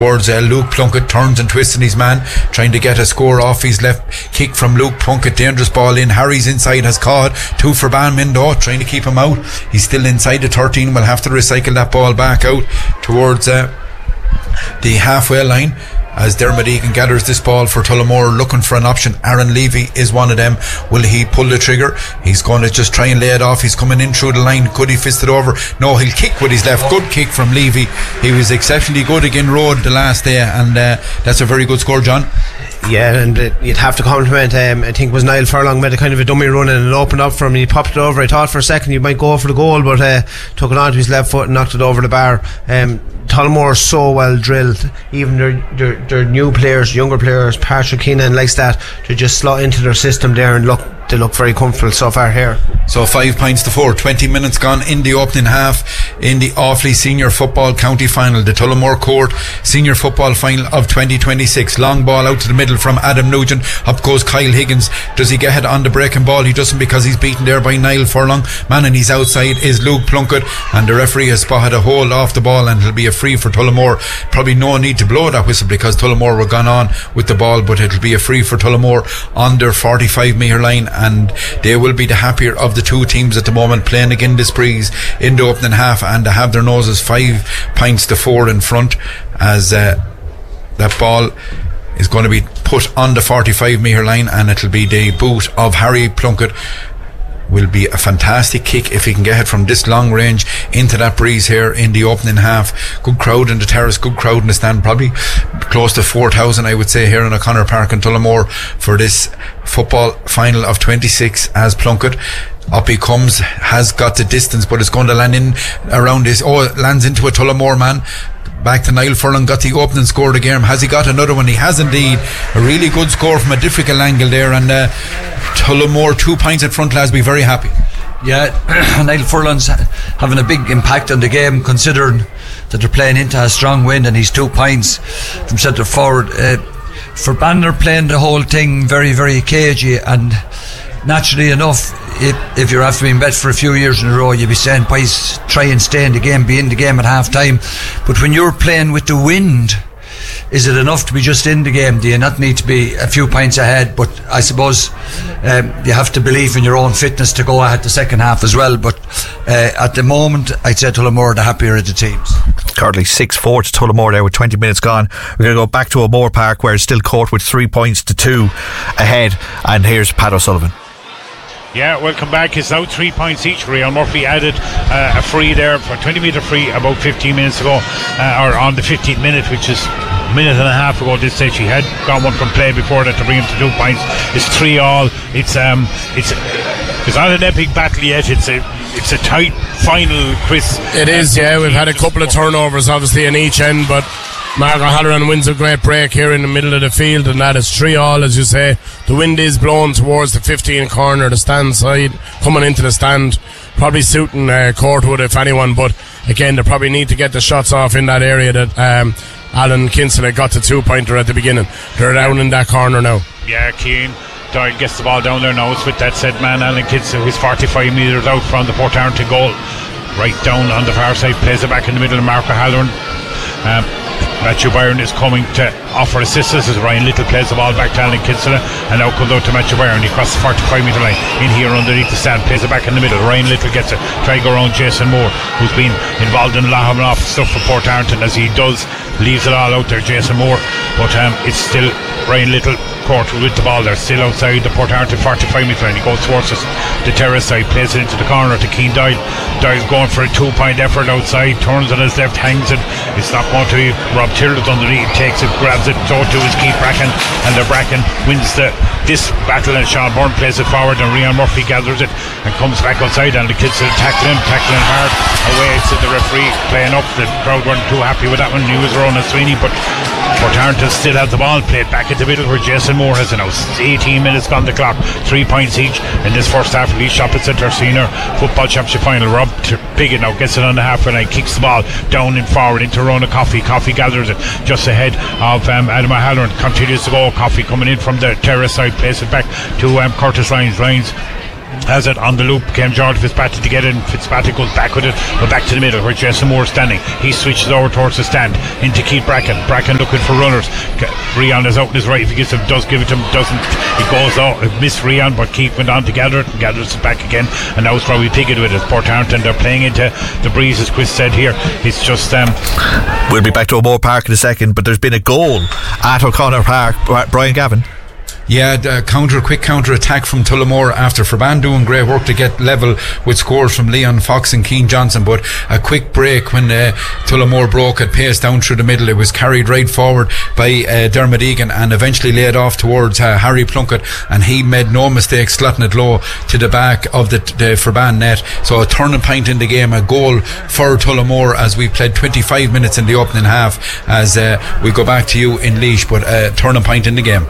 towards Luke Plunkett, turns and twists in his man, trying to get a score off his left kick from Luke Plunkett. Dangerous ball in. Harry's inside, has caught two for Balmindo, trying to keep him out. He's still inside the 13. We'll have to recycle that ball back out towards the halfway line as Dermot Egan gathers this ball for Tullamore, looking for an option. Aaron Levy is one of them. Will he pull the trigger? He's going to just try and lay it off. He's coming in through the line. Could he fist it over? No, he'll kick with his left. Good kick from Levy. He was exceptionally good again Road the last day, and that's a very good score, John. Yeah, and you'd have to compliment I think it was Niall Furlong made a kind of a dummy run and it opened up for him. He popped it over. I thought for a second he might go for the goal, but took it onto his left foot and knocked it over the bar. Tullamore so well drilled. Even their new players, younger players, Patrick Keenan likes that, to just slot into their system there, and they look very comfortable so far here. So 5 points to 4, 20 minutes gone in the opening half in the Offaly Senior Football County Final, the Tullamore Court Senior Football Final of 2026. Long ball out to the middle from Adam Nugent. Up goes Kyle Higgins. Does he get ahead on the breaking ball? He doesn't, because he's beaten there by Niall Furlong. Man, and he's outside is Luke Plunkett, and the referee has spotted a hole off the ball, and it'll be a free for Tullamore. Probably no need to blow that whistle because Tullamore were gone on with the ball, but it'll be a free for Tullamore on their 45 metre line, and they will be the happier of the two teams at the moment, playing again this breeze in the opening half, and to have their noses 5 points to 4 in front, as that ball is going to be put on the 45 metre line, and it'll be the boot of Harry Plunkett. Will be a fantastic kick if he can get it from this long range into that breeze here in the opening half. Good crowd in the terrace, good crowd in the stand, probably close to 4,000 I would say here in O'Connor Park in Tullamore for this football final of 26, as Plunkett up he comes, has got the distance, but it's going to land in around this. It lands into a Tullamore man. Back to Niall Furlong, got the opening score of the game. Has he got another one? He has indeed. A really good score from a difficult angle there, and Tullamore 2 points in front, lads. Be very happy. Yeah, Niall Furlong's having a big impact on the game, considering that they're playing into a strong wind, and he's 2 points from centre forward. For Banner playing the whole thing very, very cagey, and naturally enough, if you're after being bet for a few years in a row, you'd be saying, boys, try and stay in the game, be in the game at half time. But when you're playing with the wind, is it enough to be just in the game? Do you not need to be a few points ahead? But I suppose you have to believe in your own fitness to go ahead the second half as well. But at the moment, I'd say Tullamore the happier of the teams. Currently 6-4 to Tullamore there with 20 minutes gone. We're going to go back to O'Moore Park, where it's still caught with 3 points to 2 ahead, and here's Pat O'Sullivan. Yeah, welcome back. It's now 3 points each. Rian Murphy added a free there for 20 metre free about 15 minutes ago, or on the 15th minute, which is a minute and a half ago. This stage he had got one from play before that to bring him to 2 points. It's 3-all. It's not an epic battle yet. It's a tight final, Chris. It is, yeah. We've had a couple of turnovers obviously in each end, but Margaret Halloran wins a great break here in the middle of the field, and that is 3-all, as you say. The wind is blowing towards the 15 corner, the stand side, coming into the stand, probably suiting Courtwood if anyone, but again they probably need to get the shots off in that area that Alan Kinson had got the 2-pointer at the beginning. They're down in that corner now. Yeah, Keane Doyle gets the ball down there now. It's with that said man Alan Kinson, who's 45 metres out from the Port Arlington goal, right down on the far side, plays it back in the middle of Margaret Halloran. Matthew Byron is coming to offer assistance as Ryan Little plays the ball back to Alan Kinsella, and now comes out to Matthew Byron. He crosses the 45 metre line in here underneath the stand, plays it back in the middle. Ryan Little gets it, try to go around Jason Moore, who's been involved in a lot of off stuff for Port Arlington, as he does, leaves it all out there, Jason Moore, but it's still Ryan Little Court with the ball there, still outside the Port Arlington 45 metre line. He goes towards us, the terrace side, plays it into the corner to Keane Doyle. Doyle's going for a 2-point effort outside, turns on his left, hangs it. It's not going to be Rob Tillett underneath, takes it, grabs it, so to his Keith Bracken, and the Bracken wins this battle, and Sean Byrne plays it forward, and Rian Murphy gathers it and comes back outside, and the kids are tackling hard away to the referee, playing up. The crowd weren't too happy with that one. He was Ronan Sweeney, but Port Arlington still has the ball, played back at the middle where Jason Moore has now 18 minutes on the clock, 3 points each in this first half. Lee Shopping Centre Senior Football Championship Final. Rob Piggott now gets it on the halfway line, kicks the ball down and forward into Rona Coffey gathers it just ahead of Adam O'Halloran, continues to go. Coffey coming in from the terrace side, plays it back to Curtis Lyons has it on the loop. Came George Fitzpatrick to get in. Fitzpatrick goes back with it, but back to the middle where Jason Moore is standing. He switches over towards the stand into Keith Bracken. Bracken looking for runners. Rian is out on his right. If he gives him, does give it to him, doesn't. He goes out. Miss Rian, but Keith went on to gather it and gathers it back again. And now it's Robbie Pickett with it. Portarenton, they're playing into the breeze, as Chris said here. It's just we'll be back to O'Moore Park in a second, but there's been a goal at O'Connor Park. Brian Gavin. Yeah, quick counter attack from Tullamore after Forban doing great work to get level with scores from Leon Fox and Keane Johnson, but a quick break when Tullamore broke at pace down through the middle. It was carried right forward by Dermot Egan and eventually laid off towards Harry Plunkett, and he made no mistake slotting it low to the back of the Forban net. So a turning point in the game, a goal for Tullamore as we played 25 minutes in the opening half, as we go back to you in Laois, but a turning point in the game.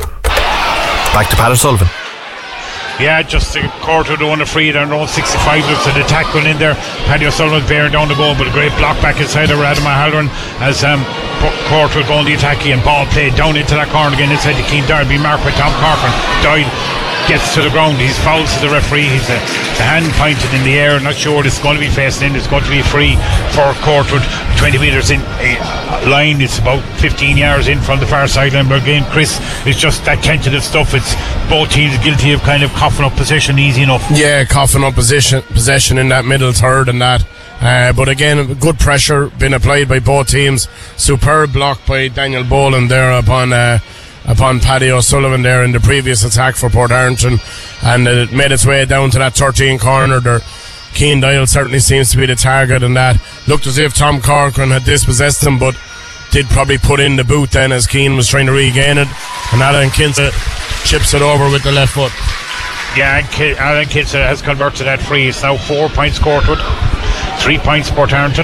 Back to Pat O'Sullivan. Yeah, just a quarter to one, a free down road 65. Looks at the attack going in there. Paddy O'Sullivan bearing down the goal, but a great block back inside of Adam O'Halloran as Quarter going the attack and ball played down into that corner again inside the Keane Derby. Marked by Tom Corcoran. Died. Gets to the ground. He's fouled to the referee. He's the hand pointed in the air. Not sure it's going to be facing in. It's going to be free for Courtwood. 20 metres in line. It's about 15 yards in from the far sideline. But again, Chris, it's just that tentative stuff. It's both teams guilty of kind of coughing up possession easy enough. Yeah, coughing up possession in that middle third and that. But again, good pressure been applied by both teams. Superb block by Daniel Boland there upon Paddy O'Sullivan there in the previous attack for Portarenton, and it made its way down to that 13 corner there. Keane Dial certainly seems to be the target, and that looked as if Tom Corcoran had dispossessed him, but did probably put in the boot then as Keane was trying to regain it, and Alan Kinsey chips it over with the left foot. Yeah, Alan Kinsey has converted that free. It's now 4 points Courtwood, 3 points Portarenton.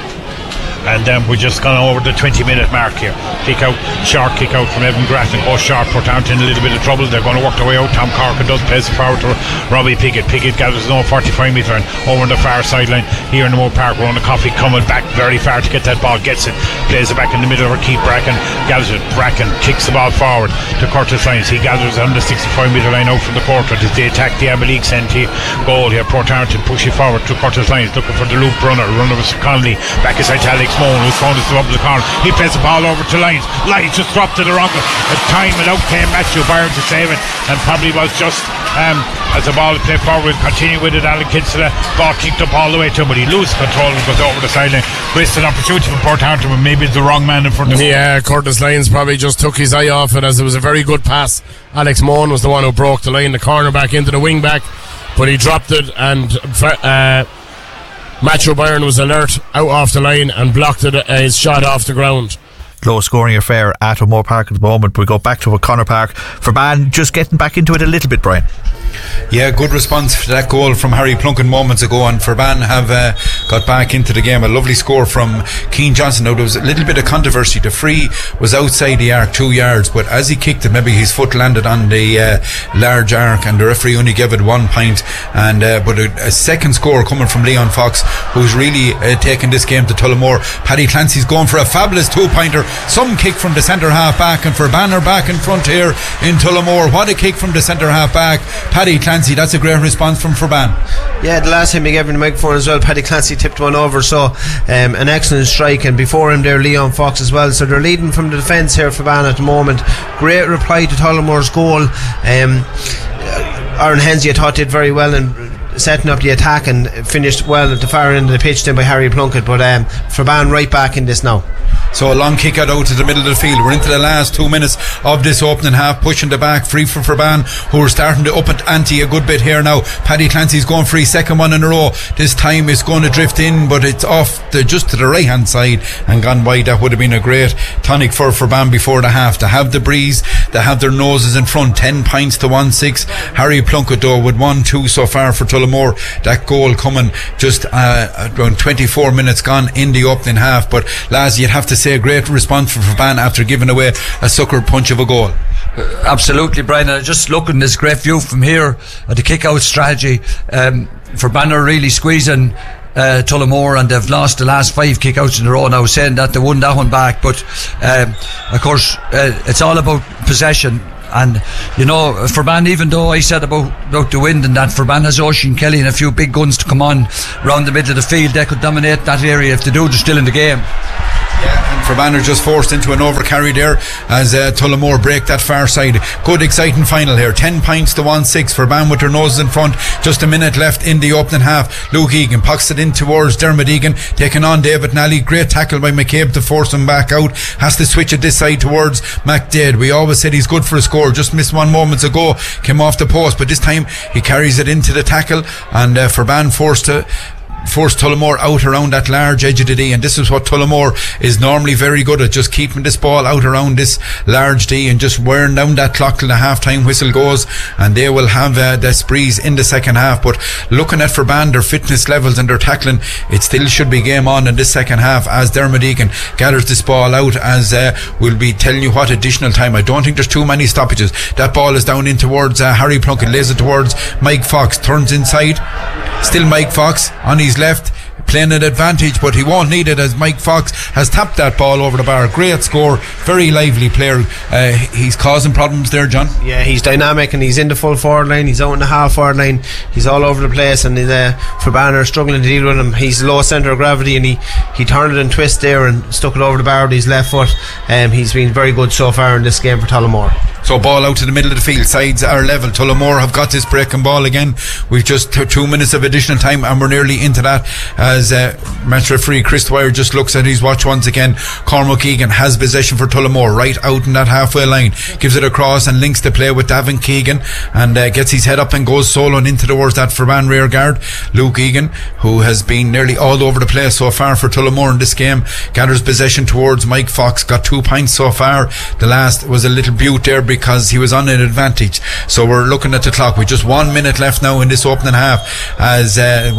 And we're just gone over the 20-minute mark here. Short kick out from Evan Grattan. Goes short, Portarenton in a little bit of trouble. They're going to work their way out. Tom Corcoran does plays it forward to Robbie Pickett. Pickett gathers no 45 metre and over on the far sideline here in the Moore Park. Ronan Coffey coming back very far to get that ball. Gets it, plays it back in the middle over Keith Bracken. Gathers it. Bracken kicks the ball forward to Curtis Lyons. He gathers on the 65 metre line out from the quarter as they attack the Abbey League Centre goal here. Portarenton push it forward to Curtis Lyons, looking for the loop runner. Runner was Connolly back inside to Alex Moan, who's thrown this up to the corner. He plays the ball over to Lyons. Lyons just dropped to the wrong time, and out came Matthew Byron to save it, and probably was just as the ball played forward. Continue with it. Alan Kinsella, ball kicked up all the way to him, but he loses control and goes over the sideline. Missed an opportunity for Portarenton, but maybe it's the wrong man in front of him. Yeah, Curtis Lyons probably just took his eye off it, as it was a very good pass. Alex Moan was the one who broke the line, the corner back into the wing back, but he dropped it, and Matthew Byron was alert out off the line and blocked his shot off the ground. Low scoring affair at O'Moore Park at the moment. We go back to O'Connor Park. Forban just getting back into it a little bit, Brian. Yeah, good response to that goal from Harry Plunkett moments ago, and Forban have got back into the game. A lovely score from Keane Johnson. Now there was a little bit of controversy. The free was outside the arc 2 yards, but as he kicked it, maybe his foot landed on the large arc, and the referee only gave it 1 point. And but a second score coming from Leon Fox, who's really taking this game to Tullamore. Paddy Clancy's going for a fabulous 2-pointer. Some kick from the centre half back, and Forban are back in front here in Tullamore. What a kick from the centre half back, Paddy Clancy. That's a great response from Forban. Yeah, the last time he gave him the microphone as well, Paddy Clancy tipped one over, so an excellent strike, and before him there Leon Fox as well. So they're leading from the defence here, Forban, at the moment. Great reply to Tullamore's goal. Aaron Hensey, I thought, did very well in setting up the attack and finished well at the far end of the pitch then by Harry Plunkett, but Forban right back in this now. So a long kick out to the middle of the field. We're into the last 2 minutes of this opening half, pushing the back, free for Forban, who are starting to up at ante a good bit here now. Paddy Clancy's going free, second one in a row. This time it's going to drift in, but it's off just to the right hand side and gone wide. That would have been a great tonic for Forban before the half, to have the breeze, to have their noses in front. 10 points to 1-6. Harry Plunkett though with 1-2 so far for Tullamore. That goal coming just around 24 minutes gone in the opening half. But lads, you'd have to say a great response from Forban after giving away a sucker punch of a goal. Absolutely, Brian. Just looking this great view from here at the kick out strategy, Forban are really squeezing Tullamore, and they've lost the last 5 kick-outs in a row now, saying that they won that one back, but of course it's all about possession. And Forban, even though I said about the wind and that, Forban has Oisin Kelly and a few big guns to come on round the middle of the field. They could dominate that area if they do. They're still in the game. Yeah, and Forban are just forced into an overcarry there as Tullamore break that far side. Good exciting final here, 10 points to 1-6. Forban with their noses in front, just a minute left in the opening half. Luke Egan pucks it in towards Dermot Egan, taking on David Nally. Great tackle by McCabe to force him back out. Has to switch it this side towards McDade. We always said he's good for a score, just missed one moments ago, came off the post, but this time he carries it into the tackle, and Forban forced Tullamore out around that large edge of the D, and this is what Tullamore is normally very good at, just keeping this ball out around this large D and just wearing down that clock till the half-time whistle goes, and they will have the sprees in the second half. But looking at Forban, their fitness levels and their tackling, it still should be game on in this second half as Dermot Egan gathers this ball out, as we'll be telling you what additional time. I don't think there's too many stoppages. That ball is down in towards Harry Plunkett, lays it towards Mike Fox, turns inside, still Mike Fox on his left, playing an advantage, but he won't need it as Mike Fox has tapped that ball over the bar. Great score, very lively player. He's causing problems there, John. Yeah, he's dynamic and he's in the full forward line, he's out in the half forward line, he's all over the place, and Forban are struggling to deal with him. He's low centre of gravity, and he turned it and twisted there and stuck it over the bar with his left foot. He's been very good so far in this game for Tullamore. So ball out to the middle of the field, sides are level. Tullamore have got this breaking ball again. We've just 2 minutes of additional time and we're nearly into that, as match referee Chris Dwyer just looks at his watch once again. Cormac Egan has possession for Tullamore right out in that halfway line, gives it across and links the play with Davin Keegan, and gets his head up and goes solo and into towards that Forban rear guard. Luke Egan, who has been nearly all over the place so far for Tullamore in this game, gathers possession towards Mike Fox, got 2 points so far. The last was a little beaut there because he was on an advantage. So we're looking at the clock with just 1 minute left now in this opening half, as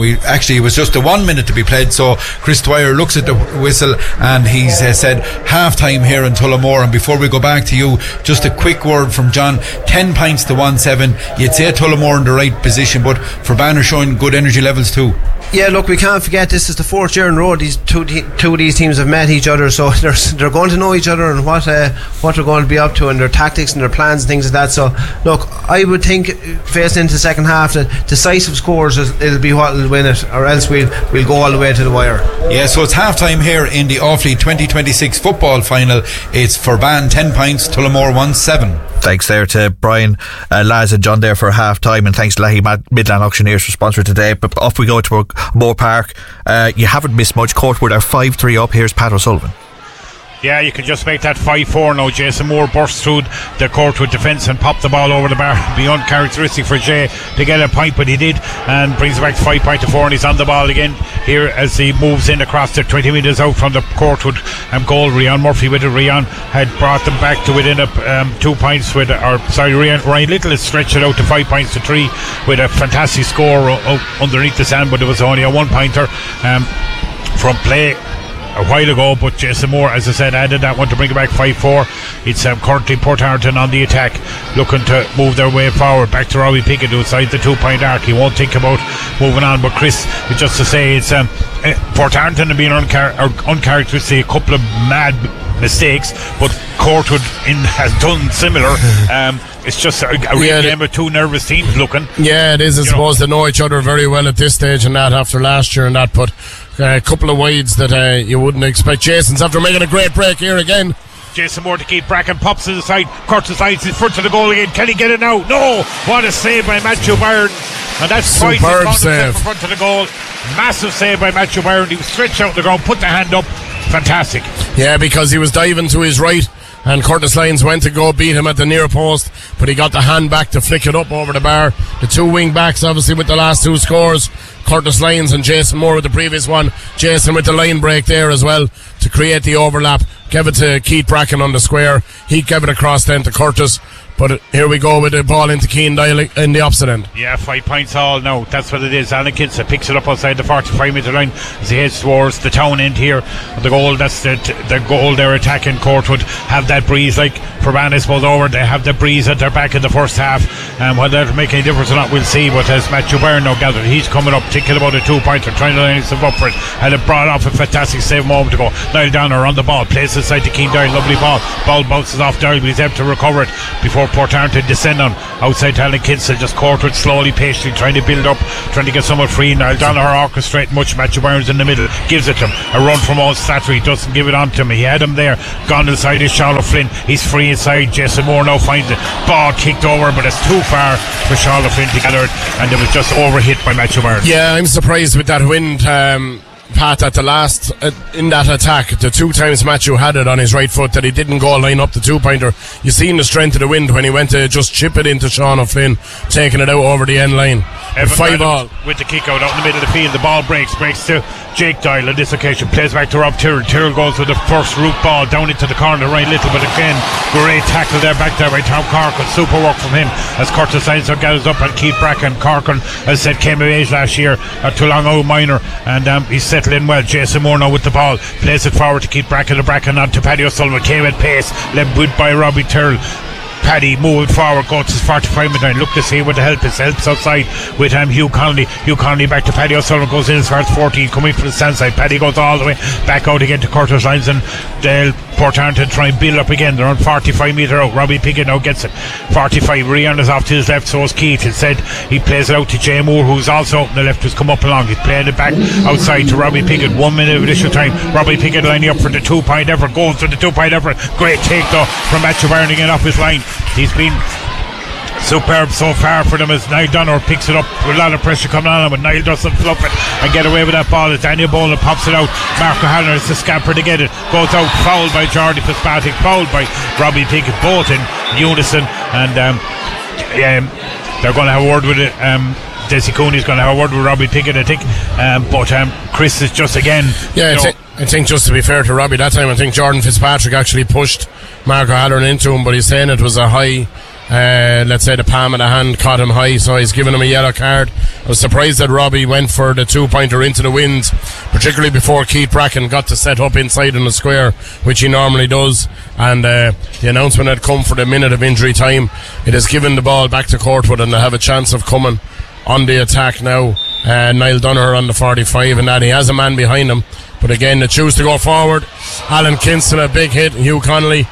it was just a 1 minute to be played. So Chris Dwyer looks at the whistle and he's said half time here in Tullamore. And before we go back to you, just a quick word from John. 10 points to 1-7. You'd say Tullamore in the right position, but Forban are showing good energy levels too. Yeah, look, we can't forget this is the fourth year in a row these two of these teams have met each other, so they're going to know each other and what they're going to be up to, and their tactics and their plans and things like that. So look, I would think facing into the second half that decisive scores it'll be what will win it, or else we'll go all the way to the wire. Yeah, so it's half time here in the Offaly 2026 football final. It's Forban 10 points, Tullamore 1-7. Thanks there to Brian, Laz and John there for half time, and thanks to Leahy Midland Auctioneers for sponsoring today. But off we go to Moore Park. You haven't missed much. Courtwood are 5-3 up. Here's Pat O'Sullivan. Yeah, you can just make that 5-4 now. Jason Moore burst through the Courtwood defence and popped the ball over the bar. Be uncharacteristic for Jay to get a point, but he did, and brings it back to 5 points to 4, and he's on the ball again here as he moves in across the 20 metres out from the Courtwood goal. Rian Murphy with it. Rian had brought them back to within 2 points with, Ryan Little has stretched it out to 5 points to 3 with a fantastic score underneath the sand, but it was only a 1-pointer from play a while ago, but Jason Moore, as I said, added that one to bring it back 5-4. It's currently Portareton on the attack, looking to move their way forward. Back to Robbie Pickett outside the 2-point arc. He won't think about moving on, but Chris, just to say, it's Portareton have been uncharacteristic, a couple of mad mistakes, but Courtwood has done similar. It's just a real game of two nervous teams looking. Yeah, it is. I suppose they know each other very well at this stage and that after last year and that, but a couple of wides that you wouldn't expect. Jason's after making a great break here again. Jason Moore to keep Bracken, pops to the side. Curtis Lights in front of the goal again. Can he get it now? No! What a save by Matthew Byron. And that's superb save in front of the goal. Massive save by Matthew Byron. He was stretched out the ground, put the hand up. Fantastic. Yeah, because he was diving to his right and Curtis Lyons went to go beat him at the near post, but he got the hand back to flick it up over the bar. The two wing backs obviously with the last two scores, Curtis Lyons and Jason Moore with the previous one. Jason with the line break there as well to create the overlap. Gave it to Keith Bracken on the square. He gave it across then to Curtis. But here we go with the ball into Keane in the opposite end. Yeah, 5 points all now. That's what it is. Alan Kinsey picks it up outside the 45-metre line as he heads towards the town end here. The goal, that's the goal they're attacking. Courtwood have that breeze like Forban, I suppose, over. They have the breeze at their back in the first half. And whether that'll make any difference or not, we'll see. But as Matthew Byrne now gathered, he's coming up thinking about a 2-pointer, trying to line himself up for it, and it brought off a fantastic save a moment ago. Niall Donner on the ball, plays inside to Keane Doyle, lovely ball bounces off Doyle, but he's able to recover it before Portaran to descend on outside to Alan Kinsella, just Courtwood slowly, patiently trying to build up, trying to get someone free. Niall Donner orchestrating much. Matthew Burns in the middle, gives it to him, a run from all Slattery, doesn't give it on to him, he had him there, gone inside is Sean O'Flynn, he's free inside. Jason Moore now finds it, ball kicked over, but it's too far for Sean O'Flynn to gather it, and it was just overhit by Matthew Burns. Yeah, I'm surprised with that wind, Pat, at the last in that attack, the 2 times Matthew had it on his right foot, that he didn't go line up the 2-pointer. You seen the strength of the wind when he went to just chip it into Sean O'Flynn, taking it out over the end line. 5-all with the kick out in the middle of the field. The ball breaks to Jake Doyle on this occasion, plays back to Rob Tyrrell. Tyrrell goes with the first root ball down into the corner, right little, but again great tackle there back there by Tom Corcoran. Super work from him as Curtis Heinzer gathers up on Keith Bracken. Corcoran, as I said, came of age last year at Toulon Old Minor, and he's settled in well. Jason Moore now with the ball, plays it forward to Keith Bracken. The Bracken on to Paddy O'Sullivan, came at pace, led by Robbie Tyrrell. Paddy moving forward, goes to 45 minutes. Look to see what the help is. Helps outside with Hugh Connolly. Hugh Connolly back to Paddy O'Sullivan, goes in as far as 14, coming from the stand side. Paddy goes all the way back out again to Curtis Lyons, and they'll Portaran to try and build up again. They're on 45 metre out. Robbie Pickett now gets it. 45. Rian is off to his left, so is Keith. Instead, he plays it out to Jay Moore, who's also up on the left, who's come up along. He's playing it back outside to Robbie Pickett. 1 minute of additional time. Robbie Pickett lining up for the 2-point effort. Goes for the 2-point effort. Great take though from Matthew Byrne again off his line. He's been superb so far for them as Niall Donner picks it up with a lot of pressure coming on him, but Niall doesn't fluff it and get away with that ball as Daniel Boland pops it out. Mark O'Halloran is the scamper to get it, goes out, fouled by Jordy Fitzpatrick, fouled by Robbie Pickett, both in unison, and they're going to have a word with it. Desi Cooney's going to have a word with Robbie Pickett, I think, but Chris is just again, I think just to be fair to Robbie, that time I think Jordan Fitzpatrick actually pushed Mark O'Halloran into him, but he's saying it was a high, let's say the palm of the hand caught him high, so he's giving him a yellow card. I was surprised that Robbie went for the 2-pointer into the wind, particularly before Keith Bracken got to set up inside in the square, which he normally does, and the announcement had come for the minute of injury time. It has given the ball back to Courtwood, and they have a chance of coming on the attack now. Niall Donner on the 45, and that he has a man behind him, but again they choose to go forward. Alan Kinsella, big hit. Hugh Connolly,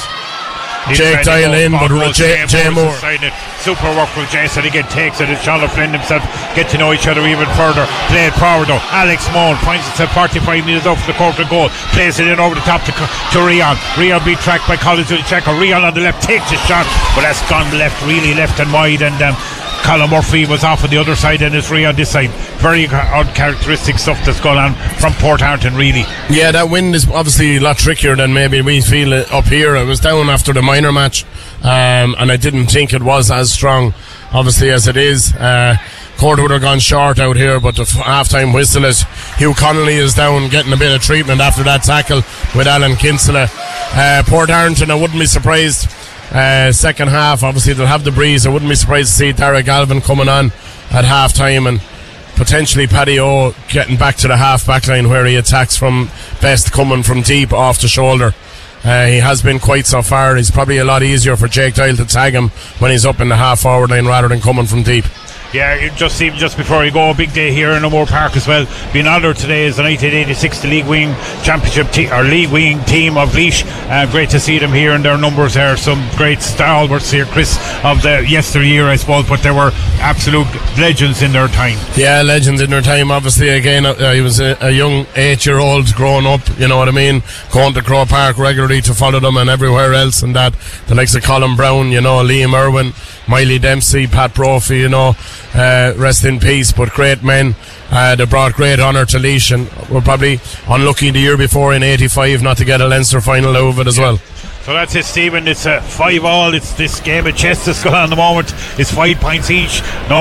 Jake Doyle in, but Jay Moore. Super work from Jason again, takes it, and Sean O'Flynn himself get to know each other even further. Play it forward though. Alex Moore finds himself 45 metres out for the corner goal, plays it in over the top to Rion. Rion being tracked by Collins Ulicheko. Rion on the left takes a shot, but that's gone left, really left and wide, and Colin Murphy was off on the other side and it's Rio on this side. Very uncharacteristic stuff that's going on from Portaran, really. Yeah, that wind is obviously a lot trickier than maybe we feel it up here. I was down after the minor match, and I didn't think it was as strong, obviously, as it is. Court would have gone short out here, but the half-time whistle is Hugh Connolly is down getting a bit of treatment after that tackle with Alan Kinsella. Portaran, I wouldn't be surprised. Second half, obviously they'll have the breeze. I wouldn't be surprised to see Dara Galvin coming on at half time, and potentially Paddy O getting back to the half back line where he attacks from best, coming from deep off the shoulder. He has been quite so far. He's probably a lot easier for Jake Doyle to tag him when he's up in the half forward line rather than coming from deep. Yeah, it just seemed just before you go, a big day here in O'Moore Park as well. Being honoured today is the 1986 the League Wing Championship or League Wing team of Laois. Great to see them here, and their numbers there. Some great stalwarts here, Chris, of the yesteryear, I suppose, but they were absolute legends in their time. Yeah, legends in their time. Obviously, again, he was a young 8-year-old growing up, you know what I mean, going to Crow Park regularly to follow them and everywhere else, and that the likes of Colin Brown, you know, Liam Irwin, Miley Dempsey, Pat Brophy, you know, rest in peace, but great men. They brought great honour to Laois, and were probably unlucky the year before in 85 not to get a Leinster final out of it as well. So that's it, Stephen. It's a 5-all. It's this game of chess that's going on at the moment. It's 5 points each.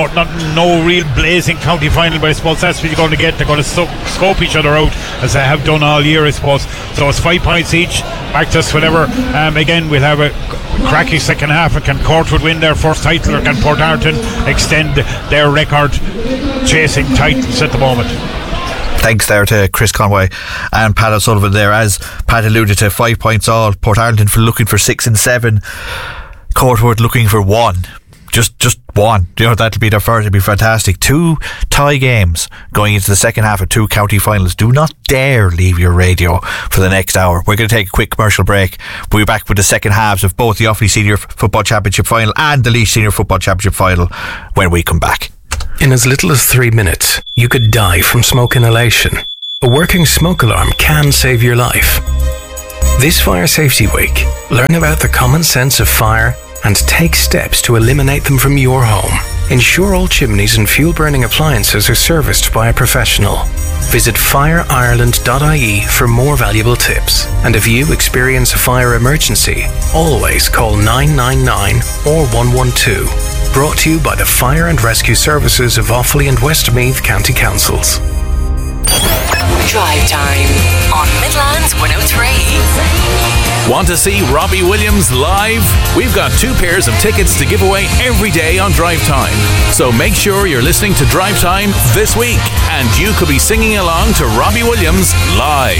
No real blazing county final, but I suppose that's what you're going to get. They're going to scope each other out as they have done all year, I suppose. So it's 5 points each. Back to us whenever. Again, we'll have a cracking second half. And can Courtwood win their first title, or can Portaran extend their record chasing titles at the moment? Thanks there to Chris Conway and Pat O'Sullivan there. As Pat alluded to, 5 points all. Portaran for looking for 6 and 7. Courtwood looking for 1. just one. That'll be their first. It'll be fantastic. 2 tie games going into the second half of 2 county finals. Do not dare leave your radio for the next hour. We're going to take a quick commercial break. We'll be back with the second halves of both the Offaly Senior Football Championship final and the Laois Senior Football Championship final when we come back. In as little as 3 minutes, you could die from smoke inhalation. A working smoke alarm can save your life. This Fire Safety Week, learn about the common sense of fire and take steps to eliminate them from your home. Ensure all chimneys and fuel-burning appliances are serviced by a professional. Visit fireireland.ie for more valuable tips. And if you experience a fire emergency, always call 999 or 112. Brought to you by the Fire and Rescue Services of Offaly and Westmeath County Councils. Drive Time on Midlands 103. Want to see Robbie Williams live? We've got 2 pairs of tickets to give away every day on Drive Time. So make sure you're listening to Drive Time this week and you could be singing along to Robbie Williams live.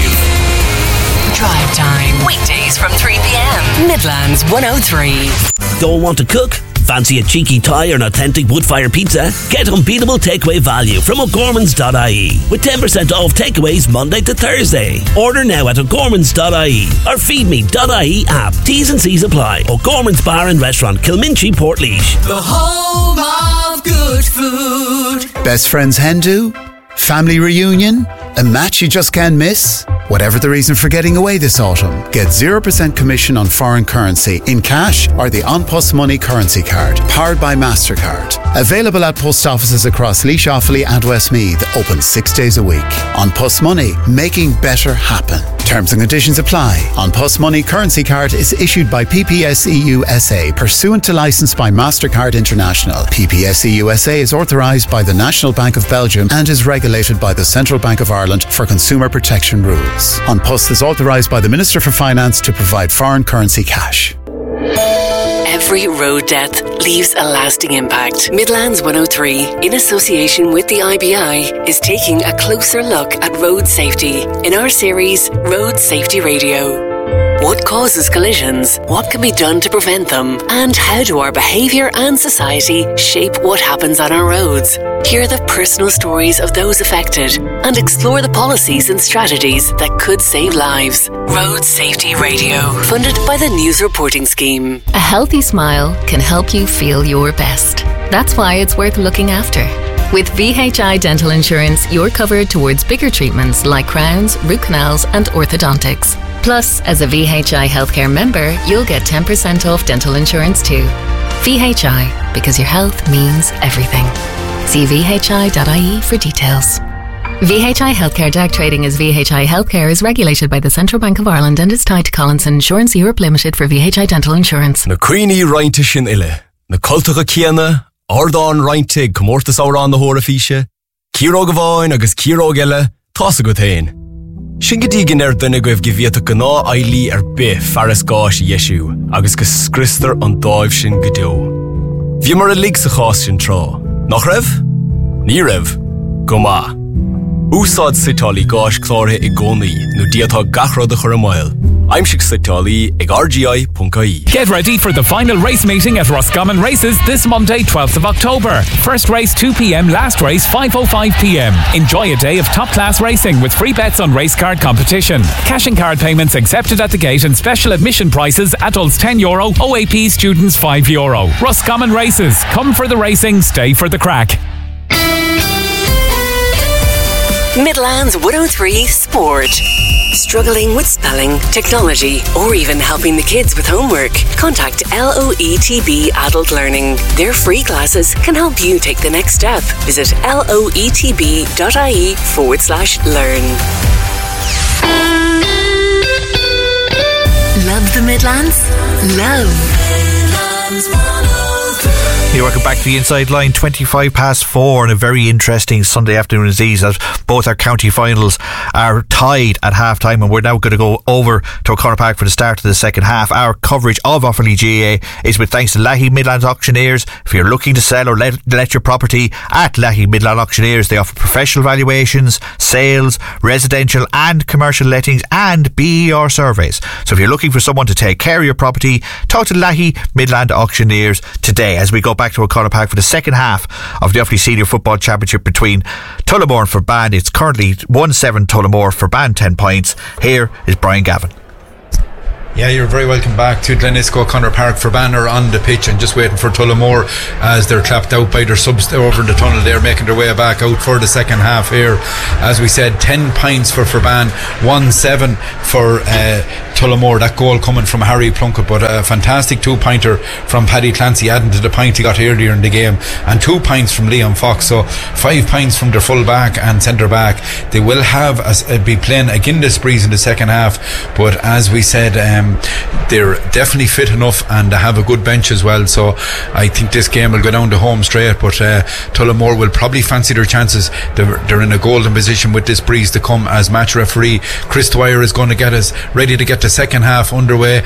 Drive Time, weekdays from 3 p.m. Midlands 103. Don't want to cook? Fancy a cheeky Thai or an authentic wood-fire pizza? Get unbeatable takeaway value from O'Gorman's.ie with 10% off takeaways Monday to Thursday. Order now at O'Gorman's.ie or feedme.ie app. T's and C's apply. O'Gorman's Bar and Restaurant, Kilminchy, Portlaoise. The home of good food. Best friends hen do? Family reunion? A match you just can't miss? Whatever the reason for getting away this autumn, get 0% commission on foreign currency in cash or the An Post Money currency card, powered by MasterCard. Available at post offices across Laois, Offaly and Westmeath, open 6 days a week. An Post Money, making better happen. Terms and conditions apply. An Post Money currency card is issued by PPSEU SA, pursuant to licence by MasterCard International. PPSEU SA is authorised by the National Bank of Belgium and is regulated by the Central Bank of Ireland for consumer protection rules. An Post is authorised by the Minister for Finance to provide foreign currency cash. Every road death leaves a lasting impact. Midlands 103, in association with the IBI, is taking a closer look at road safety in our series Road Safety Radio. What causes collisions? What can be done to prevent them? And how do our behaviour and society shape what happens on our roads? Hear the personal stories of those affected and explore the policies and strategies that could save lives. Road Safety Radio, funded by the News Reporting Scheme. A healthy smile can help you feel your best. That's why it's worth looking after. With VHI Dental Insurance, you're covered towards bigger treatments like crowns, root canals and orthodontics. Plus, as a VHI Healthcare member, you'll get 10% off dental insurance too. VHI, because your health means everything. See vhi.ie for details. VHI Healthcare Dark trading as VHI Healthcare is regulated by the Central Bank of Ireland and is tied to Collinson Insurance Europe Limited for VHI Dental Insurance. Na Queenie Reinta sin ile, na Cultacha Kiana, Ardán Reintig Comórtas Árán na Hóra Físe, Círo Gavain agus Círo Gile, Tása go tain. Sin go dtí gin duine go bh gibhiata go ná ailí be fearras gáis Yeshu agus go scristar an dáibh sin go deo. Bhí mar a lig sa chás sin trá. Nach raibh? Ní raibh. Go má. Úsáid sitálaí gáis chlártha I gcónaí nó diatá gachrad a chur a mile. Aimsig sitálaí ag rgi.ie. Get ready for the final race meeting at Roscommon Races this Monday, 12th of October. First race 2 p.m, last race 5:05 p.m. Enjoy a day of top-class racing with free bets on race card competition. Cash and card payments accepted at the gate and special admission prices, adults €10, OAP students €5. Roscommon Races. Come for the racing, stay for the crack. Midlands 103 Sport. Struggling with spelling, technology, or even helping the kids with homework? Contact LOETB Adult Learning. Their free classes can help you take the next step. Visit loetb.ie/learn. Love the Midlands? Love Midlands 103. You're welcome back to the Inside Line, 4:25 and a very interesting Sunday afternoon indeed, as both our county finals are tied at half time, and we're now going to go over to O'Connor Park for the start of the second half. Our coverage of Offaly GAA is with thanks to Leahy Midland Auctioneers. If you're looking to sell or let your property at Leahy Midland Auctioneers, they offer professional valuations, sales, residential and commercial lettings and BER surveys. So if you're looking for someone to take care of your property, talk to Leahy Midland Auctioneers today. As we go back back to O'Connor Park for the second half of the Offaly Senior Football Championship between Tullamore and Forban. It's currently 1-7 Tullamore, Forban 10 points. Here is Brian Gavin. Yeah, you're very welcome back to Glenisco O'Connor Park. Forban are on the pitch and just waiting for Tullamore as they're clapped out by their subs over in the tunnel. They're making their way back out for the second half here. As we said, 10 points for Forban, 1-7 for Tullamore. That goal coming from Harry Plunkett, but a fantastic 2-pointer from Paddy Clancy, adding to the point he got earlier in the game, and 2 points from Liam Fox. So 5 points from their full back and centre back. They will have be playing again this breeze in the second half, but as we said, they're definitely fit enough and they have a good bench as well. So I think this game will go down to home straight, but Tullamore will probably fancy their chances. They're in a golden position with this breeze to come, as match referee Chris Dwyer is going to get us ready to get the second half underway.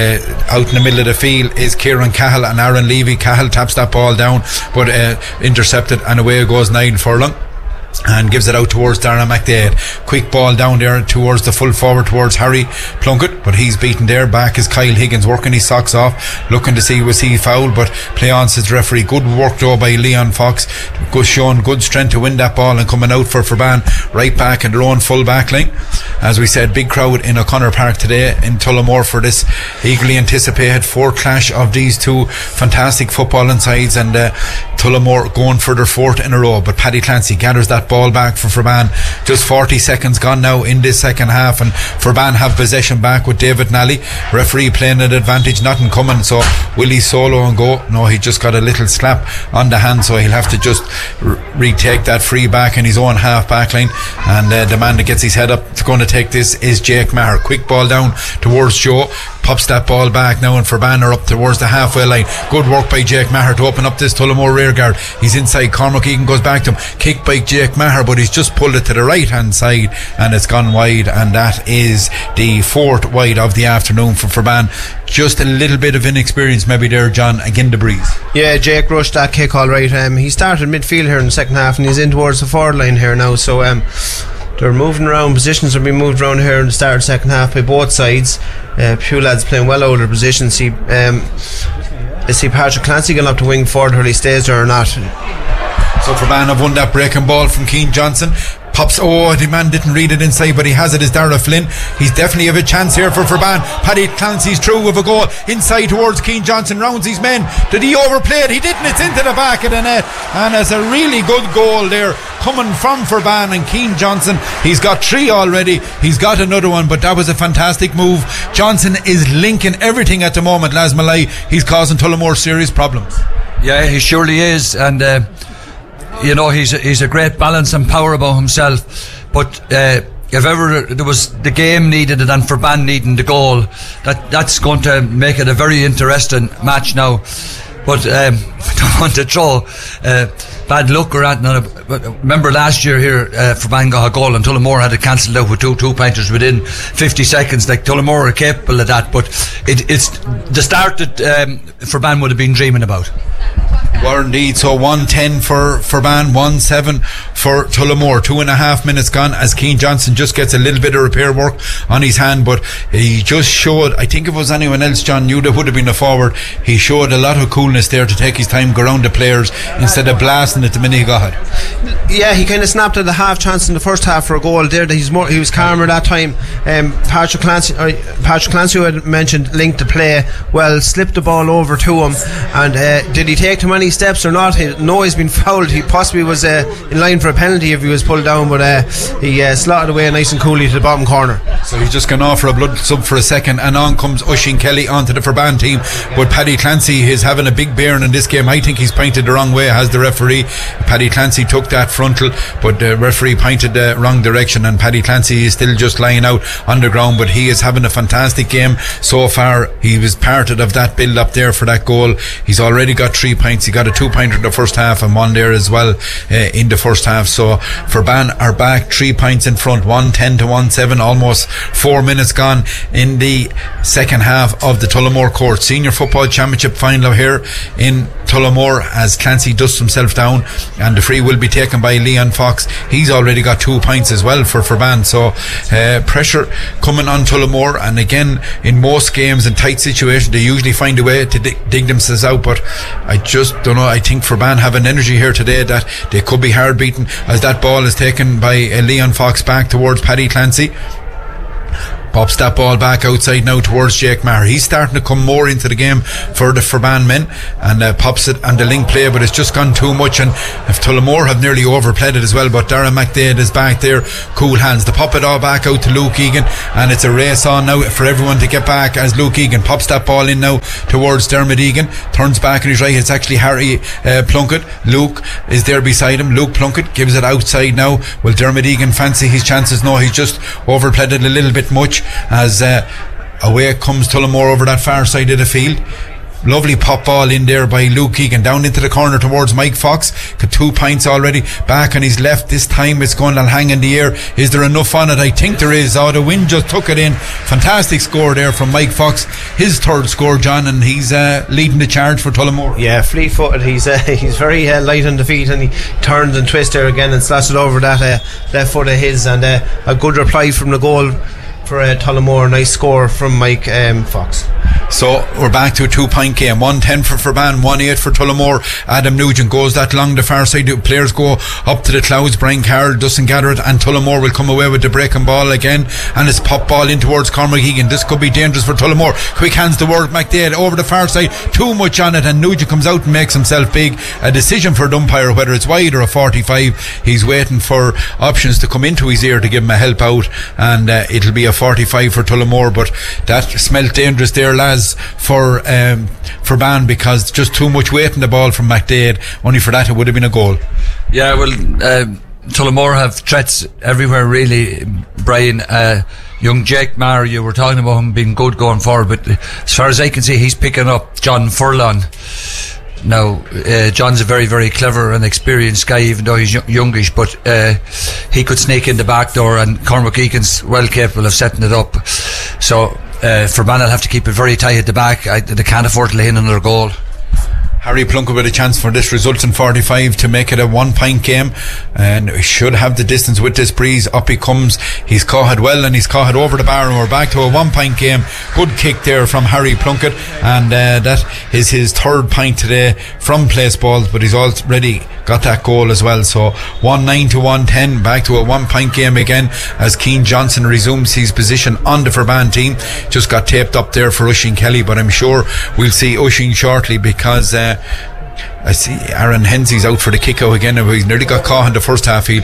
Out in the middle of the field is Kieran Cahill and Aaron Levy. Cahill taps that ball down, but intercepted, and away goes Niall Furlong and gives it out towards Darren McDade. Quick ball down there towards the full forward, towards Harry Plunkett, but he's beaten there. Back is Kyle Higgins, working his socks off, looking to see was he fouled, but play on, says the referee. Good work though by Leon Fox, showing good strength to win that ball and coming out for Forban right back in their own full back line. As we said, big crowd in O'Connor Park today in Tullamore for this eagerly anticipated fourth clash of these two fantastic footballing sides, and Tullamore going for their fourth in a row. But Paddy Clancy gathers that ball back for Forban. Just 40 seconds gone now in this second half, and Forban have possession back with David Nally. Referee playing at advantage, nothing coming. So will he solo and go? No, he just got a little slap on the hand, so he'll have to just retake that free back in his own half back line. And the man that gets his head up to going to take this is Jake Maher. Quick ball down towards Joe, pops that ball back now, and Forban are up towards the halfway line. Good work by Jake Maher to open up this Tullamore rear guard. He's inside. Cormac Egan goes back to him. Kick by Jake Maher, but he's just pulled it to the right hand side and it's gone wide, and that is the fourth wide of the afternoon for Forban. Just a little bit of inexperience maybe there, John, again the breeze. Yeah, Jake rushed that kick all right. He started midfield here in the second half and he's in towards the forward line here now, so they're moving around. Positions are being moved around here in the start of the second half by both sides. A few lads playing well out of their positions. Let's see Patrick Clancy going up to wing forward, whether he stays there or not. So Forban have won that breaking ball from Keane Johnson. Pops, the man didn't read it inside, but he has it as Dara Flynn. He's definitely have a chance here for Forban. Paddy Clancy's through with a goal inside towards Keane Johnson, rounds his men. Did he overplay it? He didn't. It's into the back of the net, and it's a really good goal there coming from Forban and Keane Johnson. He's got 3 already. He's got another one, but that was a fantastic move. Johnson is linking everything at the moment, Laz Malay. He's causing Tullamore serious problems. Yeah, he surely is, and you know, he's a great balance and power about himself, but if ever there was the game needed it and Forban needing the goal, that's going to make it a very interesting match now. But I don't want to throw bad luck or anything. But remember last year here, Forban got a goal and Tullamore had it cancelled out with two pointers within 50 seconds. Like, Tullamore are capable of that, but it's the start that Forban would have been dreaming about. Were indeed. So 1-10 for Forban, 1-7 for Tullamore. 2.5 minutes gone as Keane Johnson just gets a little bit of repair work on his hand, but he just showed, I think if it was anyone else, John, knew there would have been a forward. He showed a lot of coolness there to take his time, go around the players instead of blasting it the minute he got it. Yeah, he kind of snapped at a half chance in the first half for a goal there. He was calmer that time. Patrick Clancy, who had mentioned, linked the play well, slipped the ball over to him, and did he take too many steps or not? No, he's been fouled. He possibly was in line for a penalty if he was pulled down, but he slotted away nice and coolly to the bottom corner. So he's just gone off for a blood sub for a second, and on comes Oisín Kelly onto the Forban team. But Paddy Clancy is having a big bearing in this game. I think he's pointed the wrong way, has the referee. Paddy Clancy took that frontal, but the referee pointed the wrong direction, and Paddy Clancy is still just lying out on the ground, but he is having a fantastic game so far. He was part of that build up there for that goal. He's already got 3 points. He got a 2-pointer in the first half and one there as well in the first half. So Forban are back 3 points in front, 1-10 to 1-7, almost 4 minutes gone in the second half of the Tullamore Court Senior Football Championship final here in Tullamore, as Clancy dusts himself down, and the free will be taken by Leon Fox. He's already got 2 points as well for Forban. So pressure coming on Tullamore, and again in most games in tight situations they usually find a way to dig themselves out, but I just don't know, I think Forban have an energy here today that they could be hard beaten, as that ball is taken by Leon Fox back towards Paddy Clancy. Pops that ball back outside now towards Jake Maher. He's starting to come more into the game for the Forban men, and pops it on the link play, but it's just gone too much, and if Tullamore have nearly overplayed it as well, but Darren McDade is back there, cool hands to pop it all back out to Luke Egan, and it's a race on now for everyone to get back as Luke Egan pops that ball in now towards Dermot Egan, turns back on his right. It's actually Harry Plunkett. Luke is there beside him. Luke Plunkett gives it outside now. Will Dermot Egan fancy his chances? No, he's just overplayed it a little bit much, as away comes Tullamore over that far side of the field. Lovely pop ball in there by Luke Egan down into the corner towards Mike Fox. Got 2 points already. Back on his left. This time it's going to hang in the air. Is there enough on it? I think there is. Oh, the wind just took it in. Fantastic score there from Mike Fox. His third score, John, and he's leading the charge for Tullamore. Yeah, fleet-footed. He's very light on the feet, and he turns and twists there again and slaps it over that left foot of his, and a good reply from the goal for Tullamore. Nice score from Mike Fox. So we're back to a 2-point game. 1-10 for Forban, 1-8 for Tullamore. Adam Nugent goes that long the far side. Players go up to the clouds. Brian Carroll doesn't gather it, and Tullamore will come away with the breaking ball again, and it's pop ball in towards Cormac Egan. This could be dangerous for Tullamore. Quick hands towards McDade over the far side. Too much on it, and Nugent comes out and makes himself big. A decision for the umpire whether it's wide or a 45. He's waiting for options to come into his ear to give him a help out, and it'll be a 45 for Tullamore, but that smelt dangerous there, lads, for Ban, because just too much weight in the ball from McDade. Only for that it would have been a goal. Yeah, well, Tullamore have threats everywhere really, Brian. Young Jake Maher, you were talking about him being good going forward, but as far as I can see, he's picking up John Furlong. Now, John's a very, very clever and experienced guy, even though he's youngish, but he could sneak in the back door, and Cormac Egan's well capable of setting it up. So Forban will have to keep it very tight at the back. They can't afford to lay in another goal. Harry Plunkett with a chance for this result in 45 to make it a 1-point game, and should have the distance with this breeze. Up he comes. He's caught it well, and he's caught it over the bar, and we're back to a 1-point game. Good kick there from Harry Plunkett, and that is his third point today from place balls, but he's already got that goal as well. So 1-9 to 1-10, back to a 1-point game again as Keane Johnson resumes his position on the Forban team. Just got taped up there for Oisín Kelly, but I'm sure we'll see Oisín shortly, because I see Aaron Hensey's out for the kick out again. He's nearly got caught in the first half field,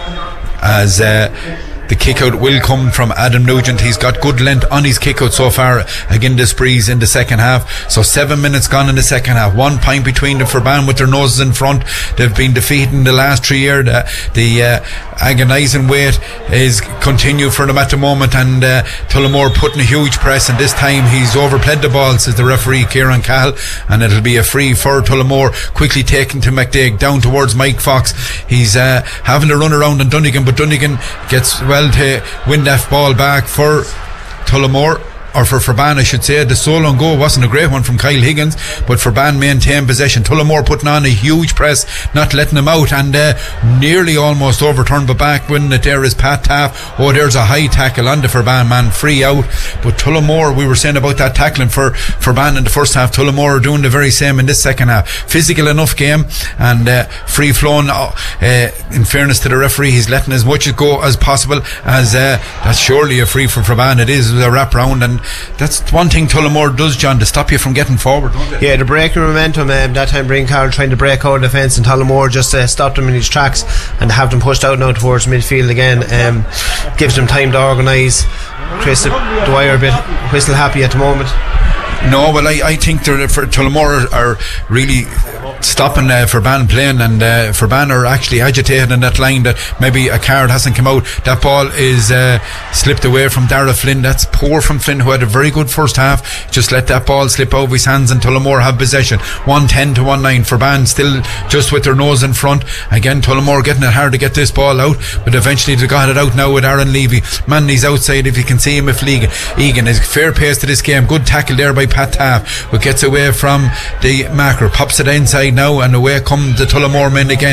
as the kick out will come from Adam Nugent. He's got good length on his kick out so far. Again, this breeze in the second half. So 7 minutes gone in the second half. 1 point between the Forban with their noses in front. They've been defeated in the last 3 years. The agonising wait is continued for them at the moment, and Tullamore putting a huge press, and this time he's overplayed the ball, says the referee Kieran Cahill, and it'll be a free for Tullamore. Quickly taken to McDade, down towards Mike Fox. He's having to run around on Dunnigan, but Dunnigan gets well to win that ball back for Tullamore, or for Forban I should say. The solo and go wasn't a great one from Kyle Higgins, but Forban maintained possession. Tullamore putting on a huge press, not letting them out, and nearly almost overturned, but back when it there is Pat Taff. Oh, there's a high tackle on the Forban man, free out. But Tullamore, we were saying about that tackling for Forban in the first half, Tullamore are doing the very same in this second half. Physical enough game, and free flowing. In fairness to the referee, he's letting as much go as possible, as that's surely a free for Forban. It is a wrap round, and that's one thing Tullamore does, John, to stop you from getting forward, don't they? Yeah, the breaking momentum. That time Brian Carroll trying to break out of the fence, and Tullamore just stopped him in his tracks and have them pushed out now towards midfield again. Gives them time to organise. Chris Dwyer a bit whistle happy at the moment. No, well, I think Tullamore are really stopping Forban playing, and Forban are actually agitated in that line that maybe a card hasn't come out. That ball is slipped away from Darragh Flynn. That's poor from Flynn, who had a very good first half. Just let that ball slip out of his hands, and Tullamore have possession. 1-10 to 1-9. Forban still just with their nose in front. Again, Tullamore getting it hard to get this ball out, but eventually they got it out now with Aaron Levy. Manley's outside, if you can see him. If Egan is fair pace to this game. Good tackle there by Pat Taff, who gets away from the marker, pops it inside now, and away come the Tullamore men again.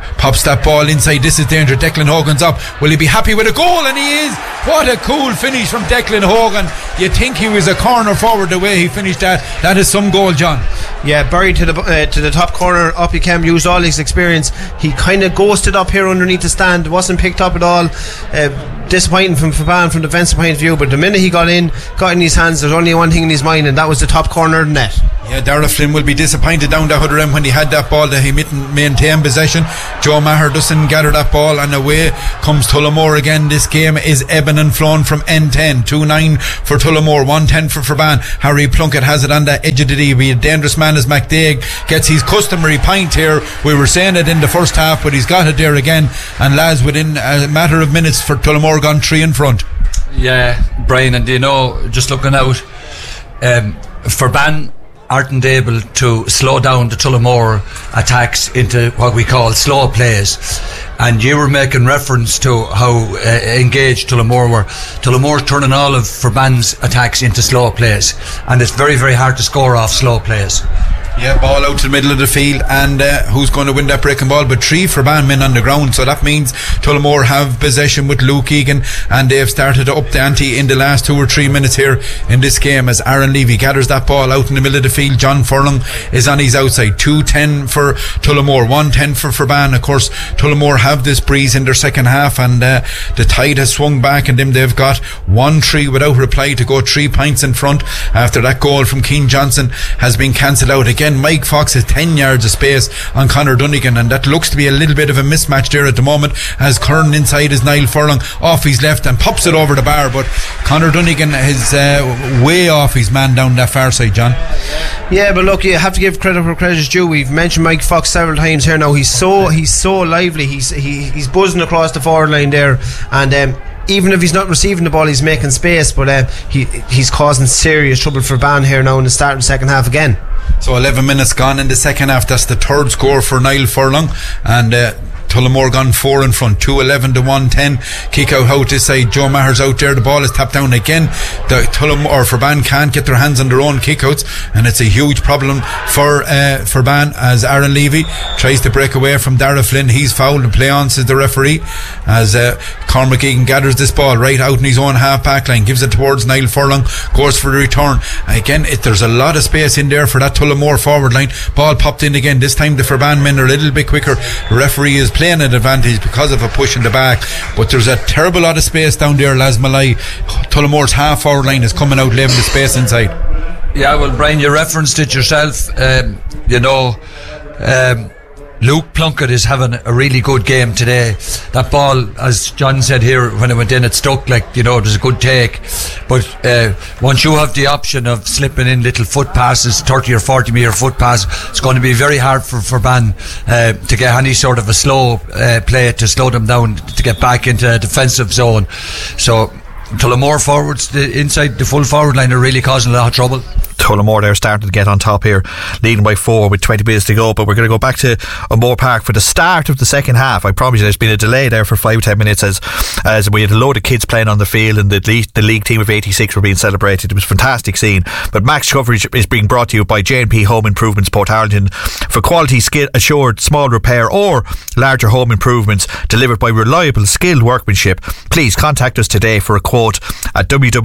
pops that ball inside. This is danger. Declan Hogan's up. Will he be happy with a goal? And he is. What a cool finish from Declan Hogan. You'd think he was a corner forward the way he finished that. That is some goal, John. Yeah, buried to the top corner. Up he came, used all his experience. He kind of ghosted up here underneath the stand. Wasn't picked up at all. Disappointing from Faban from defensive point of view, but the minute he got in his hands, there's only one thing in his mind, and that was the top corner of the net. Yeah, Darragh Flynn will be disappointed down the other end when he had that ball that he maintained possession. Joe Maher doesn't gather that ball, and away comes Tullamore again. This game is ebbing and flowing from N10. 2-9 for Tullamore, 1-10 for Faban. Harry Plunkett has it on the edge of the D. A dangerous man as McDaig gets his customary pint here. We were saying it in the first half, but he's got it there again, and lads, within a matter of minutes for Tullamore gone 3 in front. Yeah, Brian, and just looking out, Faban aren't able to slow down the Tullamore attacks into what we call slow plays, and you were making reference to how engaged Tullamore were. Tullamore turning all of Faban's attacks into slow plays, and it's very, very hard to score off slow plays. Yeah, ball out to the middle of the field, and who's going to win that breaking ball? But 3 Faban men on the ground, so that means Tullamore have possession with Luke Egan, and they've started to up the ante in the last 2 or 3 minutes here in this game as Aaron Levy gathers that ball out in the middle of the field. John Furlong is on his outside. 2-10 for Tullamore, 1-10 for Faban. Of course, Tullamore have this breeze in their second half, and the tide has swung back, and then they've got 1-3 without reply to go 3 points in front after that goal from Keane Johnson has been cancelled out. Again, Mike Fox has 10 yards of space on Conor Dunnigan, and that looks to be a little bit of a mismatch there at the moment, as Curran inside is Niall Furlong off his left and pops it over the bar, but Conor Dunnigan is way off his man down that far side, John. Yeah, but look, you have to give credit where credit is due. We've mentioned Mike Fox several times here now. He's so lively. He's buzzing across the forward line there, and even if he's not receiving the ball, he's making space, but he's causing serious trouble for Ban here now in the start of the second half again. So 11 minutes gone in the second half. That's the third score for Niall Furlong, and Tullamore gone 4 in front, 2-11 to 1-10. Kick out this side. Joe Maher's out there. The ball is tapped down again. The Tullamore Faban can't get their hands on their own kickouts, and it's a huge problem for Ban as Aaron Levy tries to break away from Darragh Flynn. He's fouled and play on, says the referee, as Cormac Egan gathers this ball right out in his own half back line, gives it towards Niall Furlong, goes for the return. Again, there's a lot of space in there for that Tullamore forward line. Ball popped in again. This time the Faban men are a little bit quicker. The referee is playing an advantage because of a push in the back, but there's a terrible lot of space down there. Las Malay, Tullamore's half forward line is coming out, leaving the space inside. Yeah, well, Brian, you referenced it yourself. Luke Plunkett is having a really good game today. That ball, as John said here, when it went in, it stuck it was a good take. But once you have the option of slipping in little foot passes, 30 or 40 metre foot pass, it's going to be very hard for Ban to get any sort of a slow play to slow them down to get back into a defensive zone. So Tullamore forwards inside the full forward line are really causing a lot of trouble. Tullamore there starting to get on top here, leading by 4 with 20 minutes to go, but we're going to go back to O'Moore Park for the start of the second half. I promise you there's been a delay there for 5-10 minutes as we had a load of kids playing on the field, and the league team of 86 were being celebrated. It was a fantastic scene. But Max coverage is being brought to you by J&P Home Improvements Portarlington for quality, skill assured small repair or larger home improvements delivered by reliable skilled workmanship. Please contact us today for a quote at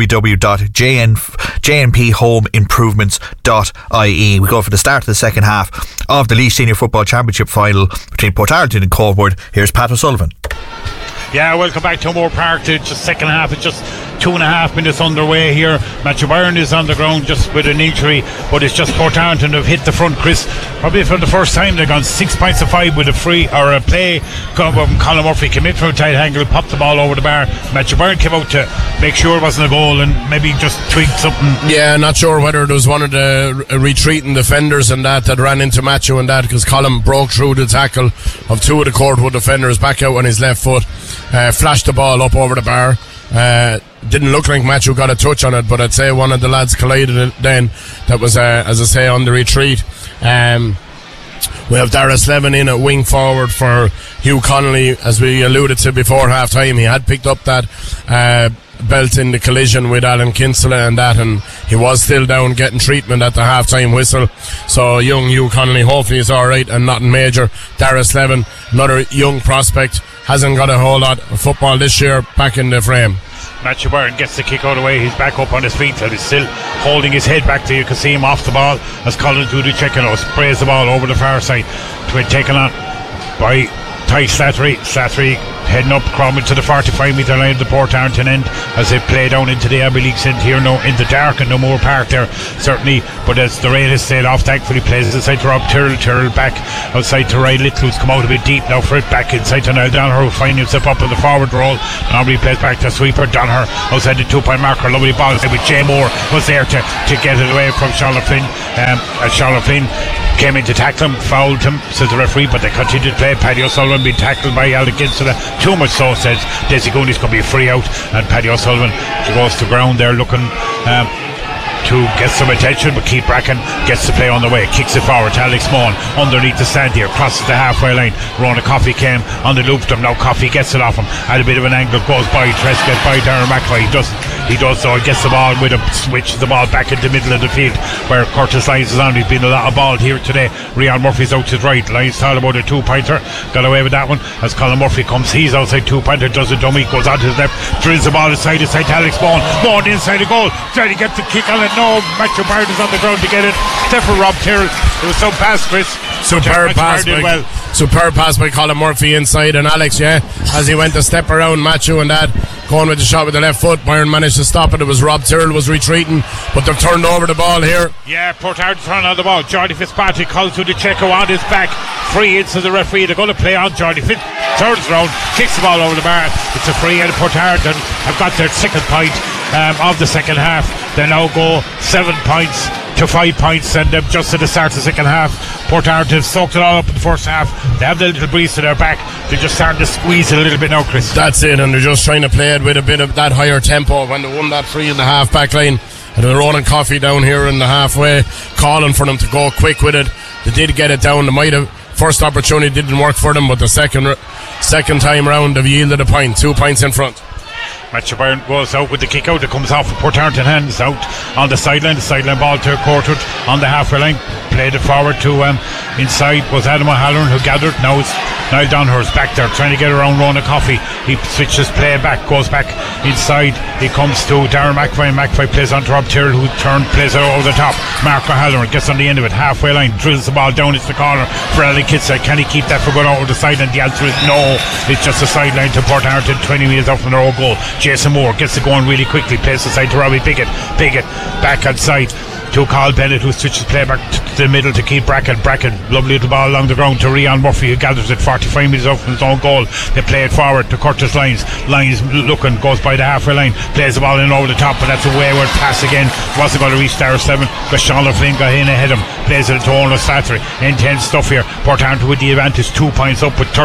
www.jnphomeimprovements.ie. We go for the start of the second half of the Laois Senior Football Championship final between Portarlington and Coalwood. Here's Pat O'Sullivan. Yeah, welcome back to O'Moore Park. To just second half. It's just 2.5 minutes underway here. Matthew Byrne is on the ground just with an injury, but it's just Portarlington have hit the front, Chris. Probably for the first time they've gone 6 points to 5 with a free or a play. Colin Murphy came in from a tight angle, popped the ball over the bar. Matthew Byrne came out to make sure it wasn't a goal and maybe just tweaked something. Yeah, not sure whether it was one of the retreating defenders and that ran into Matthew and that, because Colin broke through the tackle of 2 of the Courtwood defenders back out on his left foot, flashed the ball up over the bar. Didn't look like Matthew got a touch on it, but I'd say one of the lads collided it then. That was, as I say, on the retreat. We have Darius Levin in at wing forward for Hugh Connolly, as we alluded to before half time. He had picked up that belt in the collision with Alan Kinsella and that, and he was still down getting treatment at the half-time whistle. So young Hugh Connolly hopefully is alright and nothing major. Darius Levin, another young prospect, hasn't got a whole lot of football this year, back in the frame. Matthew Byrne gets the kick out of the way. He's back up on his feet, and he's still holding his head back there. You can see him off the ball as Colin Doody checking us. Sprays the ball over the far side to be taken on by Ty Slattery. Slattery heading up, crawling to the 45-metre line of the Port Arlington end as they play down into the Abbey League Centre here now in the dark and no more park there certainly, but as the rain has stayed off, thankfully plays inside to Rob Tyrrell back outside to Ryan Little, who's come out a bit deep now for it, back inside to Niall Donner, who finding himself up in the forward roll. Normally plays back to sweeper Donner outside the 2-point marker. Lovely ball with Jay Moore was there to get it away from Charlotte Flynn. Charlotte Flynn came in to tackle him, fouled him, says the referee, but they continued to play. Paddy O'Sullivan being tackled by Alan Kinsella, too much so, says Desi Goonies, going to be a free out, and Paddy O'Sullivan goes to ground there looking to get some attention, but Keith Bracken gets the play on the way, kicks it forward to Alex Mohan underneath the stand here, crosses the halfway line. Rona Coffey came on the loop to him, now Coffey gets it off him at a bit of an angle, goes by Trescott, by Darren McAvoy. He does so, he gets the ball with him, switches the ball back into the middle of the field where Curtis Lyons is on. He's been a lot of ball here today. Rian Murphy's out to his right. Lyons thought about a 2-pointer, got away with that one as Colin Murphy comes, he's outside 2-pointer, does a dummy, goes on to his left, drills the ball inside to Alex Mohan. Mohan inside the goal, trying to get the kick on it, no, Matthew Byrne is on the ground to get it, except for Rob Tyrrell. It was some pass, Chris. Superb pass by Colin Murphy inside, and Alex, as he went to step around Matthew and that, going with the shot with the left foot, Byron managed to stop it. It was Rob Tyrrell was retreating, but they've turned over the ball here. Yeah, Port Arlington turned on the ball. Jordy Fitzpatrick calls to the Checo on his back, free into the referee. They're going to play on Jordy Fitz, turns around, kicks the ball over the bar. It's a free, and Port Arlington have got their second point of the second half. They now go 7 points to 5 points, and just at the start of the second half, Port Arlington have soaked it all up in the first half. They have the little breeze to their back. They're just starting to squeeze it a little bit now, Chris. That's it, and they're just trying to play it with a bit of that higher tempo. When they won that free in the half back line, and they're running Coffey down here in the halfway, calling for them to go quick with it. They did get it down. They might have, first opportunity didn't work for them, but the second time round they've yielded a point, 2 points in front. Matthew Byrne goes out with the kick out. It comes off of Port Arlington hands out on the sideline. The sideline ball to Courtwood on the halfway line. Played it forward to inside was Adam O'Halloran who gathered. Now it's Niall Donhurst back there trying to get around Rona Coffey. He switches play back, goes back inside. He comes to Darren McAvoy. McAvoy plays on to Rob Tyrrell, who plays it over the top. Mark O'Halloran gets on the end of it, halfway line, drills the ball down into the corner for Alan Kinsella. Can he keep that for going over the sideline? The answer is no. It's just a sideline to Port Arlington, 20 metres out from their own goal. Jason Moore gets it going really quickly, plays the side to Robbie Piggott back outside to Carl Bennett, who switches play back to the middle to Keith Bracken. Lovely little ball along the ground to Rian Murphy, who gathers it 45 metres out from his own goal. They play it forward to Curtis Lyons. Lyons looking, goes by the halfway line, plays the ball in over the top, but that's a wayward pass again. Wasn't going to reach Darius Levin, but Sean Flynn got in ahead of him, plays it to Owen Slattery. Intense stuff here. Port Arlington with the advantage, 2 points up with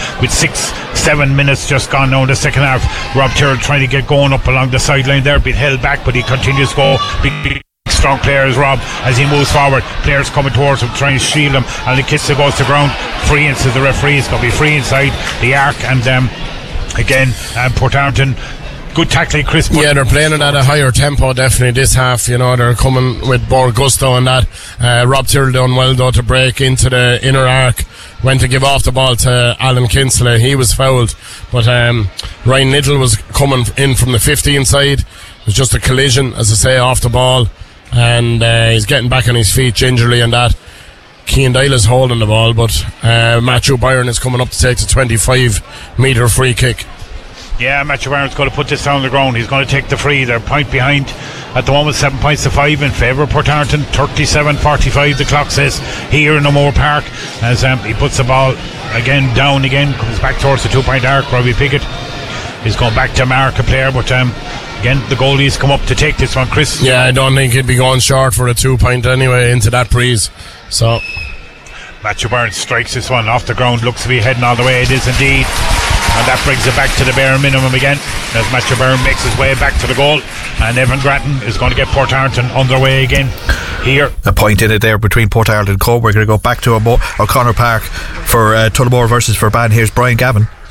6-7 minutes just gone now in the second half. Rob Tyrrell trying to get going up along the sideline there, being held back, but he continues to go. Big strong players, Rob, as he moves forward. Players coming towards him, trying to shield him, and the Kinsella goes to ground. Free into the referee. It's going to be free inside the arc, and again, Port Arlington. Good tackling, Chris. Yeah, they're playing it at a higher tempo definitely this half. You know, they're coming with more gusto and that. Rob Tyrrell done well though to break into the inner arc. Went to give off the ball to Alan Kinsella. He was fouled, but Ryan Little was coming in from the 15 side. It was just a collision, as I say, off the ball, and he's getting back on his feet gingerly and that. Cian Doyle is holding the ball, but Matthew Byrne is coming up to take the 25-metre free kick. Yeah, Matthew Byrne's going to put this down the ground. He's going to take the free. They're point behind at the moment, 7 points to 5 in favour of Port Arlington. 37-45 the clock says here in O'Moore Park, as he puts the ball down again, comes back towards the 2-point arc. Robbie Piggott is going back to mark a player, but again the goalie's come up to take this one, Chris. Yeah, I don't think he'd be going short for a 2-point anyway into that breeze. So Matthew Byrne strikes this one off the ground, looks to be heading all the way. It is indeed, and that brings it back to the bare minimum again as Matthew Byrne makes his way back to the goal, and Evan Grattan is going to get Port Arlington underway again here. A point in it there between Port Arlington and Cobh. We're going to go back to O'Connor Park for Tullamore versus Verban. Here's Brian Gavin.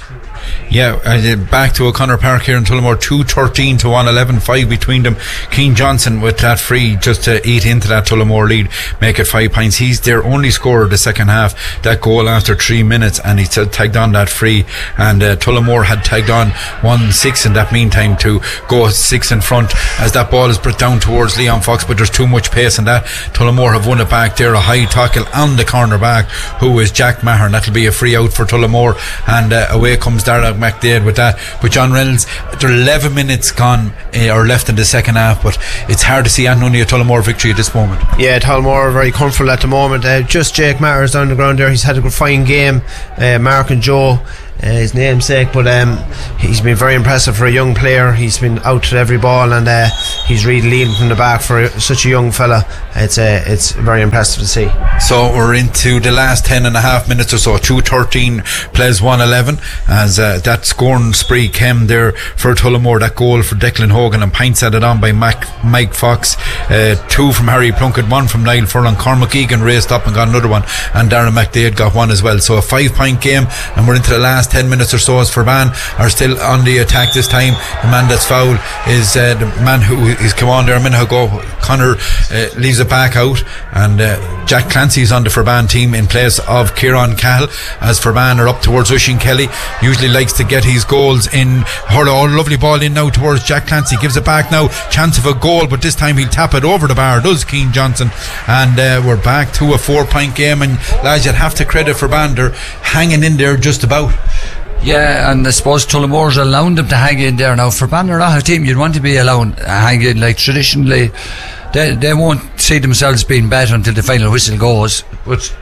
Yeah, back to O'Connor Park here in Tullamore, 2-13 to 1-11, 5 between them. Keane Johnson with that free just to eat into that Tullamore lead, make it 5 points. He's their only scorer the second half, that goal after 3 minutes, and he tagged on that free, and Tullamore had tagged on 1-6 in that meantime to go 6 in front as that ball is brought down towards Leon Fox, but there's too much pace in that. Tullamore have won it back there, a high tackle on the corner back, who is Jack Maher, and that'll be a free out for Tullamore, and away comes Darragh McDade with that. But John Reynolds, there are 11 minutes gone or left in the second half, but it's hard to see only a Tullamore victory at this moment. Yeah, Tullamore are very comfortable at the moment. Just Jake Maher is down the ground there. He's had a good fine game. Mark and Joe, his namesake, but he's been very impressive for a young player. He's been out to every ball, and he's really leading from the back for such a young fella. It's very impressive to see. So we're into the last 10.5 minutes or so. 2-13 plays 1-11 as that scoring spree came there for Tullamore. That goal for Declan Hogan, and points added on by Mike Fox, 2 from Harry Plunkett, 1 from Niall Furlong. Cormac Egan raced up and got another one, and Darragh McDade got one as well. So a 5-point game, and we're into the last 10 minutes or so as Ferban are still on the attack this time. The man that's fouled is the man who is come on there a minute ago. Connor leaves it back out, and Jack Clancy is on the Ferban team in place of Kieran Cahill, as Ferban are up towards Ushin Kelly. Usually likes to get his goals in. Lovely ball in now towards Jack Clancy, gives it back now, chance of a goal, but this time he'll tap it over the bar, does Keane Johnson, and we're back to a 4-point game. And lads, you'd have to credit Ferban, they're hanging in there just about. Yeah, and I suppose Tullamore's allowing them to hang in there now. Ferban are not a team you'd want to be allowed to hang in. Like traditionally, they won't see themselves being better until the final whistle goes. But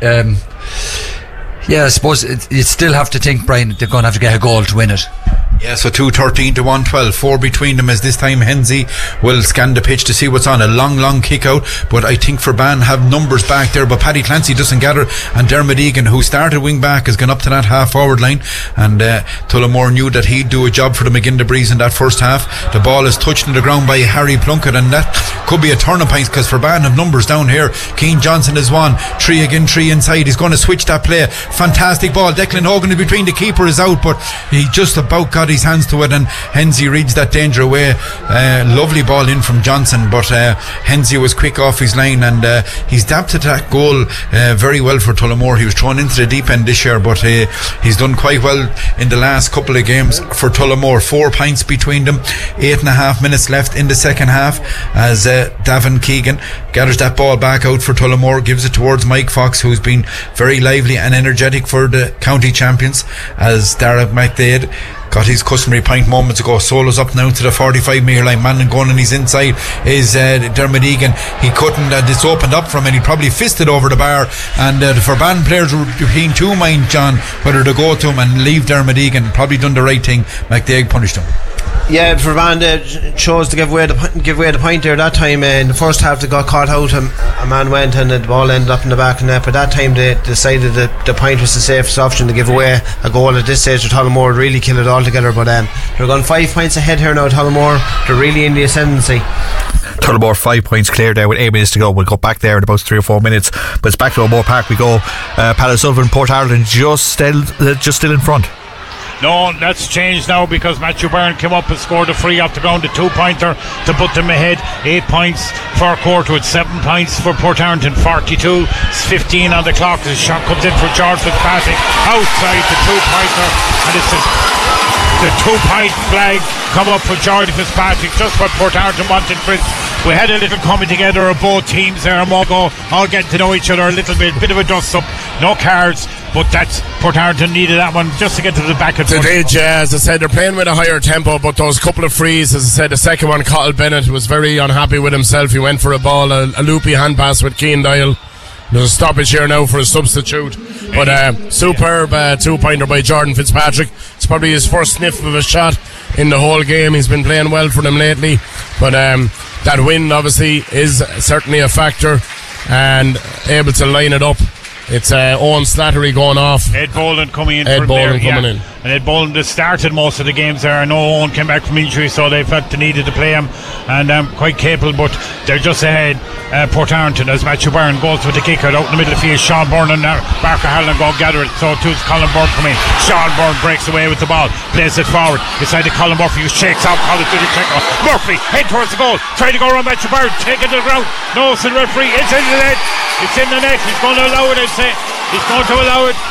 yeah, I suppose you'd still have to think, Brian, that they're going to have to get a goal to win it. Yeah, so 2-13 to 1-12, 4 between them, as this time Hensey will scan the pitch to see what's on. A long kick out, but I think Ferban have numbers back there, but Paddy Clancy doesn't gather, and Dermot Egan, who started wing back, has gone up to that half forward line, and Tullamore knew that he'd do a job for them again, the breeze in that first half. The ball is touched on the ground by Harry Plunkett, and that could be a turning point, because Ferban have numbers down here. Keane Johnson is 1, 3 again, 3 inside. He's going to switch that play. Fantastic ball. Declan Hogan in between, the keeper is out, but he just about got his hands to it, and Hensey reads that danger away. Lovely ball in from Johnson, but Hensey was quick off his line, and he's adapted that goal very well for Tullamore. He was thrown into the deep end this year, but he's done quite well in the last couple of games for Tullamore. 4 points between them, 8.5 minutes left in the second half, as Davin Keegan gathers that ball back out for Tullamore, gives it towards Mike Fox, who's been very lively and energetic for the county champions, as Darragh McDade got his customary point moments ago. Solo's up now to the 45 metre line. Manlin going on his inside is Dermot Egan. He couldn't, it's opened up from him, and he probably fisted over the bar, and the Ferban players were between two minds, John, whether to go to him and leave Dermot Egan. Probably done the right thing. McDade punished him. Yeah, Ferban chose to give away the point there that time. In the first half they got caught out, a man went and the ball ended up in the back of the net, but that time they decided that the point was the safest option to give away a goal at this stage. Tullamore really killed it all together, but they're going 5 points ahead here now. Tullamore, they're really in the ascendancy. Tullamore 5 points clear there with 8 minutes to go. We'll go back there in about 3 or 4 minutes, but it's back to O'Moore Park we go. Paddy Sullivan, Port Ireland just still in front. No, that's changed now, because Matthew Byrne came up and scored a free off the ground, a 2-pointer to put them ahead. 8 points for Courtwood, 7 points for Portarlington, 42. It's 15 on the clock. The shot comes in for George Fitzpatrick outside the 2-pointer, and it's the 2-point flag come up for George Fitzpatrick, just what Portarlington wanted. We had a little coming together of both teams there a moment ago, all getting to know each other a little bit of a dust up, no cards, but that's Portarlington needed that one just to get to the back of the did, yeah, as I said, they're playing with a higher tempo, but those couple of frees, as I said, the second one, Cottle Bennett was very unhappy with himself. He went for a ball, a loopy hand pass with Keane Dial. There's a stoppage here now for a substitute, but superb 2-pointer by Jordan Fitzpatrick. It's probably his first sniff of a shot in the whole game. He's been playing well for them lately, but that win obviously is certainly a factor, and able to line it up. It's Owen Slattery going off. Ed Boland coming in. Ed Boland coming in. and Ed Boland has started most of the games there. I know Owen came back from injury, so they felt they needed to play him, and quite capable, but they're just ahead. Portarrington, as Matthew Byrne goes with the kick out in the middle of the field. Sean Byrne and Marker Halloran go gather it, so too's Colin Byrne coming in. Sean Byrne breaks away with the ball, plays it forward beside the Colin Murphy, who shakes out Colin to the check. Murphy head towards the goal, trying to go around Matthew Byrne, take it to the ground. No, it's the referee, it's in the net, it's in the net. He's going to allow it, I'd say. He's going to allow it.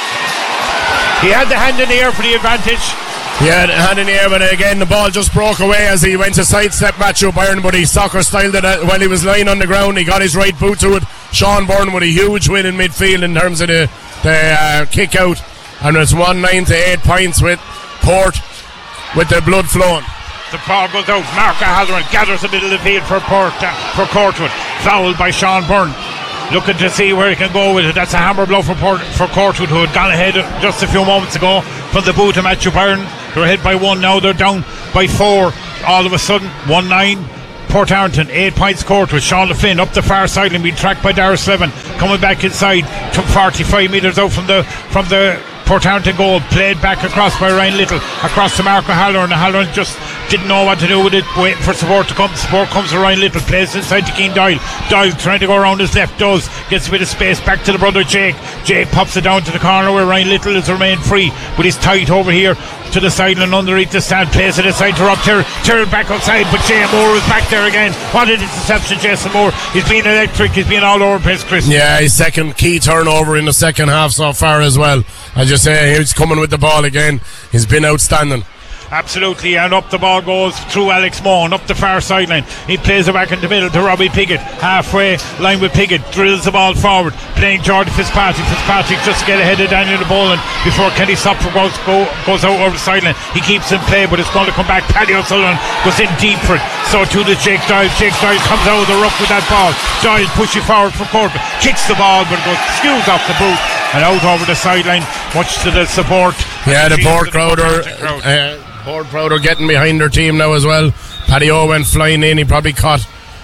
He had the hand in the air for the advantage. Yeah, hand in the air, but again the ball just broke away as he went to sidestep Matthew Byrne, but he soccer styled it while he was lying on the ground. He got his right boot to it. Sean Byrne with a huge win in midfield in terms of the kick out, and it's 1-9 to 8 points with Port with the blood flowing. The ball goes out. Marker Halloran gathers the middle of the field for Courtwood, fouled by Sean Byrne. Looking to see where he can go with it. That's a hammer blow for Courtwood, who had gone ahead just a few moments ago from the boot of Matthew Byrne. They're ahead by 1 now, they're down by 4 all of a sudden. 1-9 Portarrington, 8 points Courtwood. Sean LaFlynn up the far side and being tracked by Darius Levin, coming back inside, took 45 metres out from the Portarrington goal, played back across by Ryan Little, across to Marco Halloran. Halloran just didn't know what to do with it, waiting for support to come. Support comes to Ryan Little, plays inside to Keane Doyle. Doyle trying to go around his left, gets a bit of space back to the brother Jake. Jake pops it down to the corner where Ryan Little has remained free, but he's tight over here to the sideline underneath the stand, plays it aside to Rob Tyrrell back outside, but Jay Moore is back there again. What an interception, Jason Moore. He's been electric, he's been all over the place, Chris. Yeah, his second key turnover in the second half so far as well. As you say, he's coming with the ball again. He's been outstanding. Absolutely, and up the ball goes through Alex Mohan, up the far sideline. He plays it back in the middle to Robbie Piggott, halfway line with Piggott, drills the ball forward, playing Jordan Fitzpatrick. Fitzpatrick just to get ahead of Daniel Boland before Kenny Sopper goes out over the sideline. He keeps in play, but it's going to come back. Paddy O'Sullivan goes in deep for it, so too does Jake Doyle. Jake Doyle comes out of the ruck with that ball. Doyle pushing forward for Corbett, kicks the ball, but it goes skews off the boot and out over the sideline, much to the support. Yeah, the Port crowd are getting behind their team now as well. Paddy O went flying in. He probably caught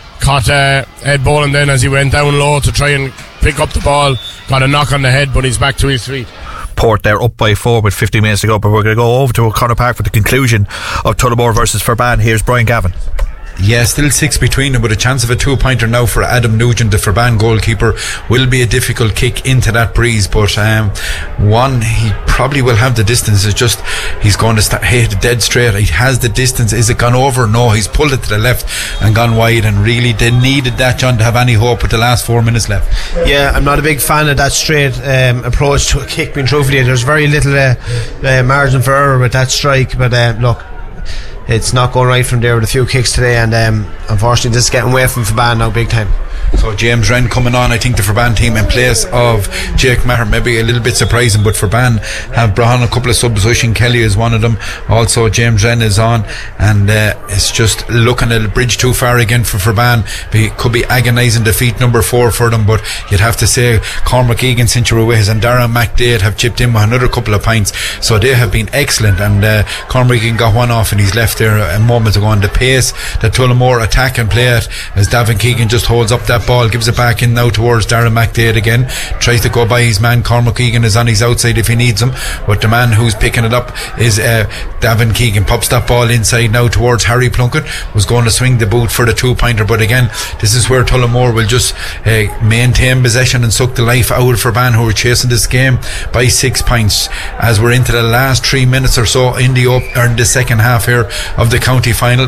Ed Boland then as he went down low to try and pick up the ball. Got a knock on the head, but he's back to his feet. Port there up by 4 with 50 minutes to go, but we're going to go over to O'Connor Park for the conclusion of Tullamore versus Ferban. Here's Brian Gavin. Yeah, still 6 between them, with a chance of a 2-pointer now for Adam Nugent, the Ferban goalkeeper. Will be a difficult kick into that breeze, but one, he probably will have the distance. It's just he's going to hit it dead straight. He has the distance. Is it gone over? No, he's pulled it to the left and gone wide, and really they needed that, John, to have any hope with the last 4 minutes left. Yeah, I'm not a big fan of that straight approach to a kick, being truthfully. There's very little margin for error with that strike, but look, it's not going right from there with a few kicks today, and unfortunately this is getting away from Ferban now big time. So James Wren coming on, I think, the Ferban team in place of Jake Maher. Maybe a little bit surprising, but Ferban have brought on a couple of subs. Oisin Kelly is one of them. Also James Wren is on, and it's just looking at a bridge too far again for Ferban. Could be agonising defeat number 4 for them, but you'd have to say Cormac Egan, Century Ways and Darren McDade have chipped in with another couple of points, so they have been excellent. And Cormac Egan got one off and he's left there a moment ago, and the pace that Tullamore attack and play it as Davin Keegan just holds up that ball, gives it back in now towards Darren McDade again, tries to go by his man. Cormac Keegan is on his outside if he needs him, but the man who's picking it up is Davin Keegan. Pops that ball inside now towards Harry Plunkett, was going to swing the boot for the 2-pointer, but again this is where Tullamore will just maintain possession and suck the life out of Ferban, who are chasing this game by 6 points as we're into the last 3 minutes or so in the second half here of the county final.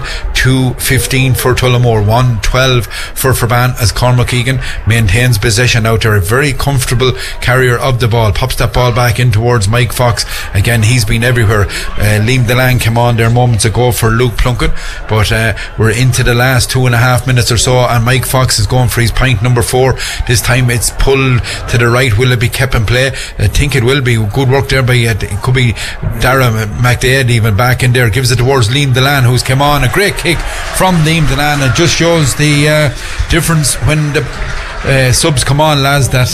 2-15 for Tullamore, 1-12 for Ferban, as Cormac Egan maintains possession out there. A very comfortable carrier of the ball, pops that ball back in towards Mike Fox. Again, he's been everywhere. Liam Delan came on there moments ago for Luke Plunkett, but we're into the last 2.5 minutes or so, and Mike Fox is going for his point number 4. This time it's pulled to the right. Will it be kept in play? I think it will be. Good work there by it could be Darren McDade even back in there, gives it towards Liam Delan, who's come on. A great kick from Liam Delan. It just shows the difference when the subs come on, lads, that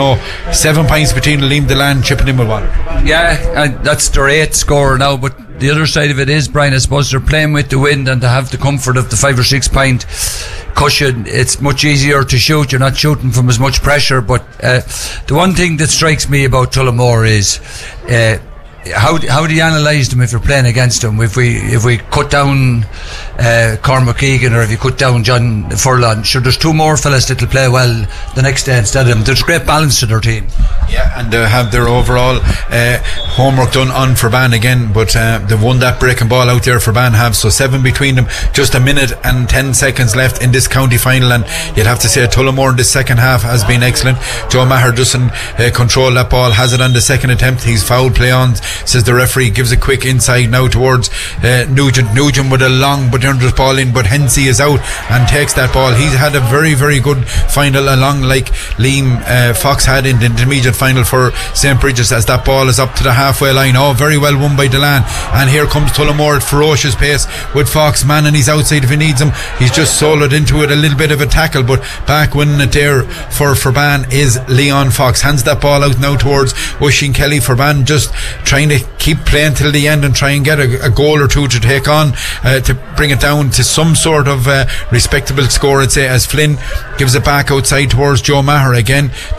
7 points between Liam Delan chipping in with one. Yeah, that's their 8th score now, but the other side of it is, Brian, I suppose they're playing with the wind, and to have the comfort of the 5 or 6 point cushion, it's much easier to shoot. You're not shooting from as much pressure. But the one thing that strikes me about Tullamore is how do you analyse them if you're playing against them? If we cut down Cormac Keegan, or if you cut down John Furlong, sure, there's two more fellas that'll play well the next day instead of them. There's great balance to their team. Yeah, and they have their overall homework done on Forban again, but they've won that breaking ball out there. Forban have, so 7 between them, just a minute and 10 seconds left in this county final, and you'd have to say Tullamore in the second half has been excellent. Joe Maher doesn't control that ball, has it on the second attempt. He's foul play on, says the referee, gives a quick inside now towards Nugent with a long but dangerous ball in, but Hensey is out and takes that ball. He's had a very, very good final, along like Liam Fox had in the intermediate final for St. Bridget's, as that ball is up to the halfway line. Very well won by Delan, and here comes Tullamore at ferocious pace with Fox, man, and he's outside if he needs him. He's just soloed into it, a little bit of a tackle, but back winning it there for Forban is Leon Fox. Hands that ball out now towards Oisin Kelly. Forban just trying to keep playing till the end and try and get a goal or two to take on, to bring it down to some sort of respectable score, I'd say, as Flynn gives it back outside towards Joe Maher again.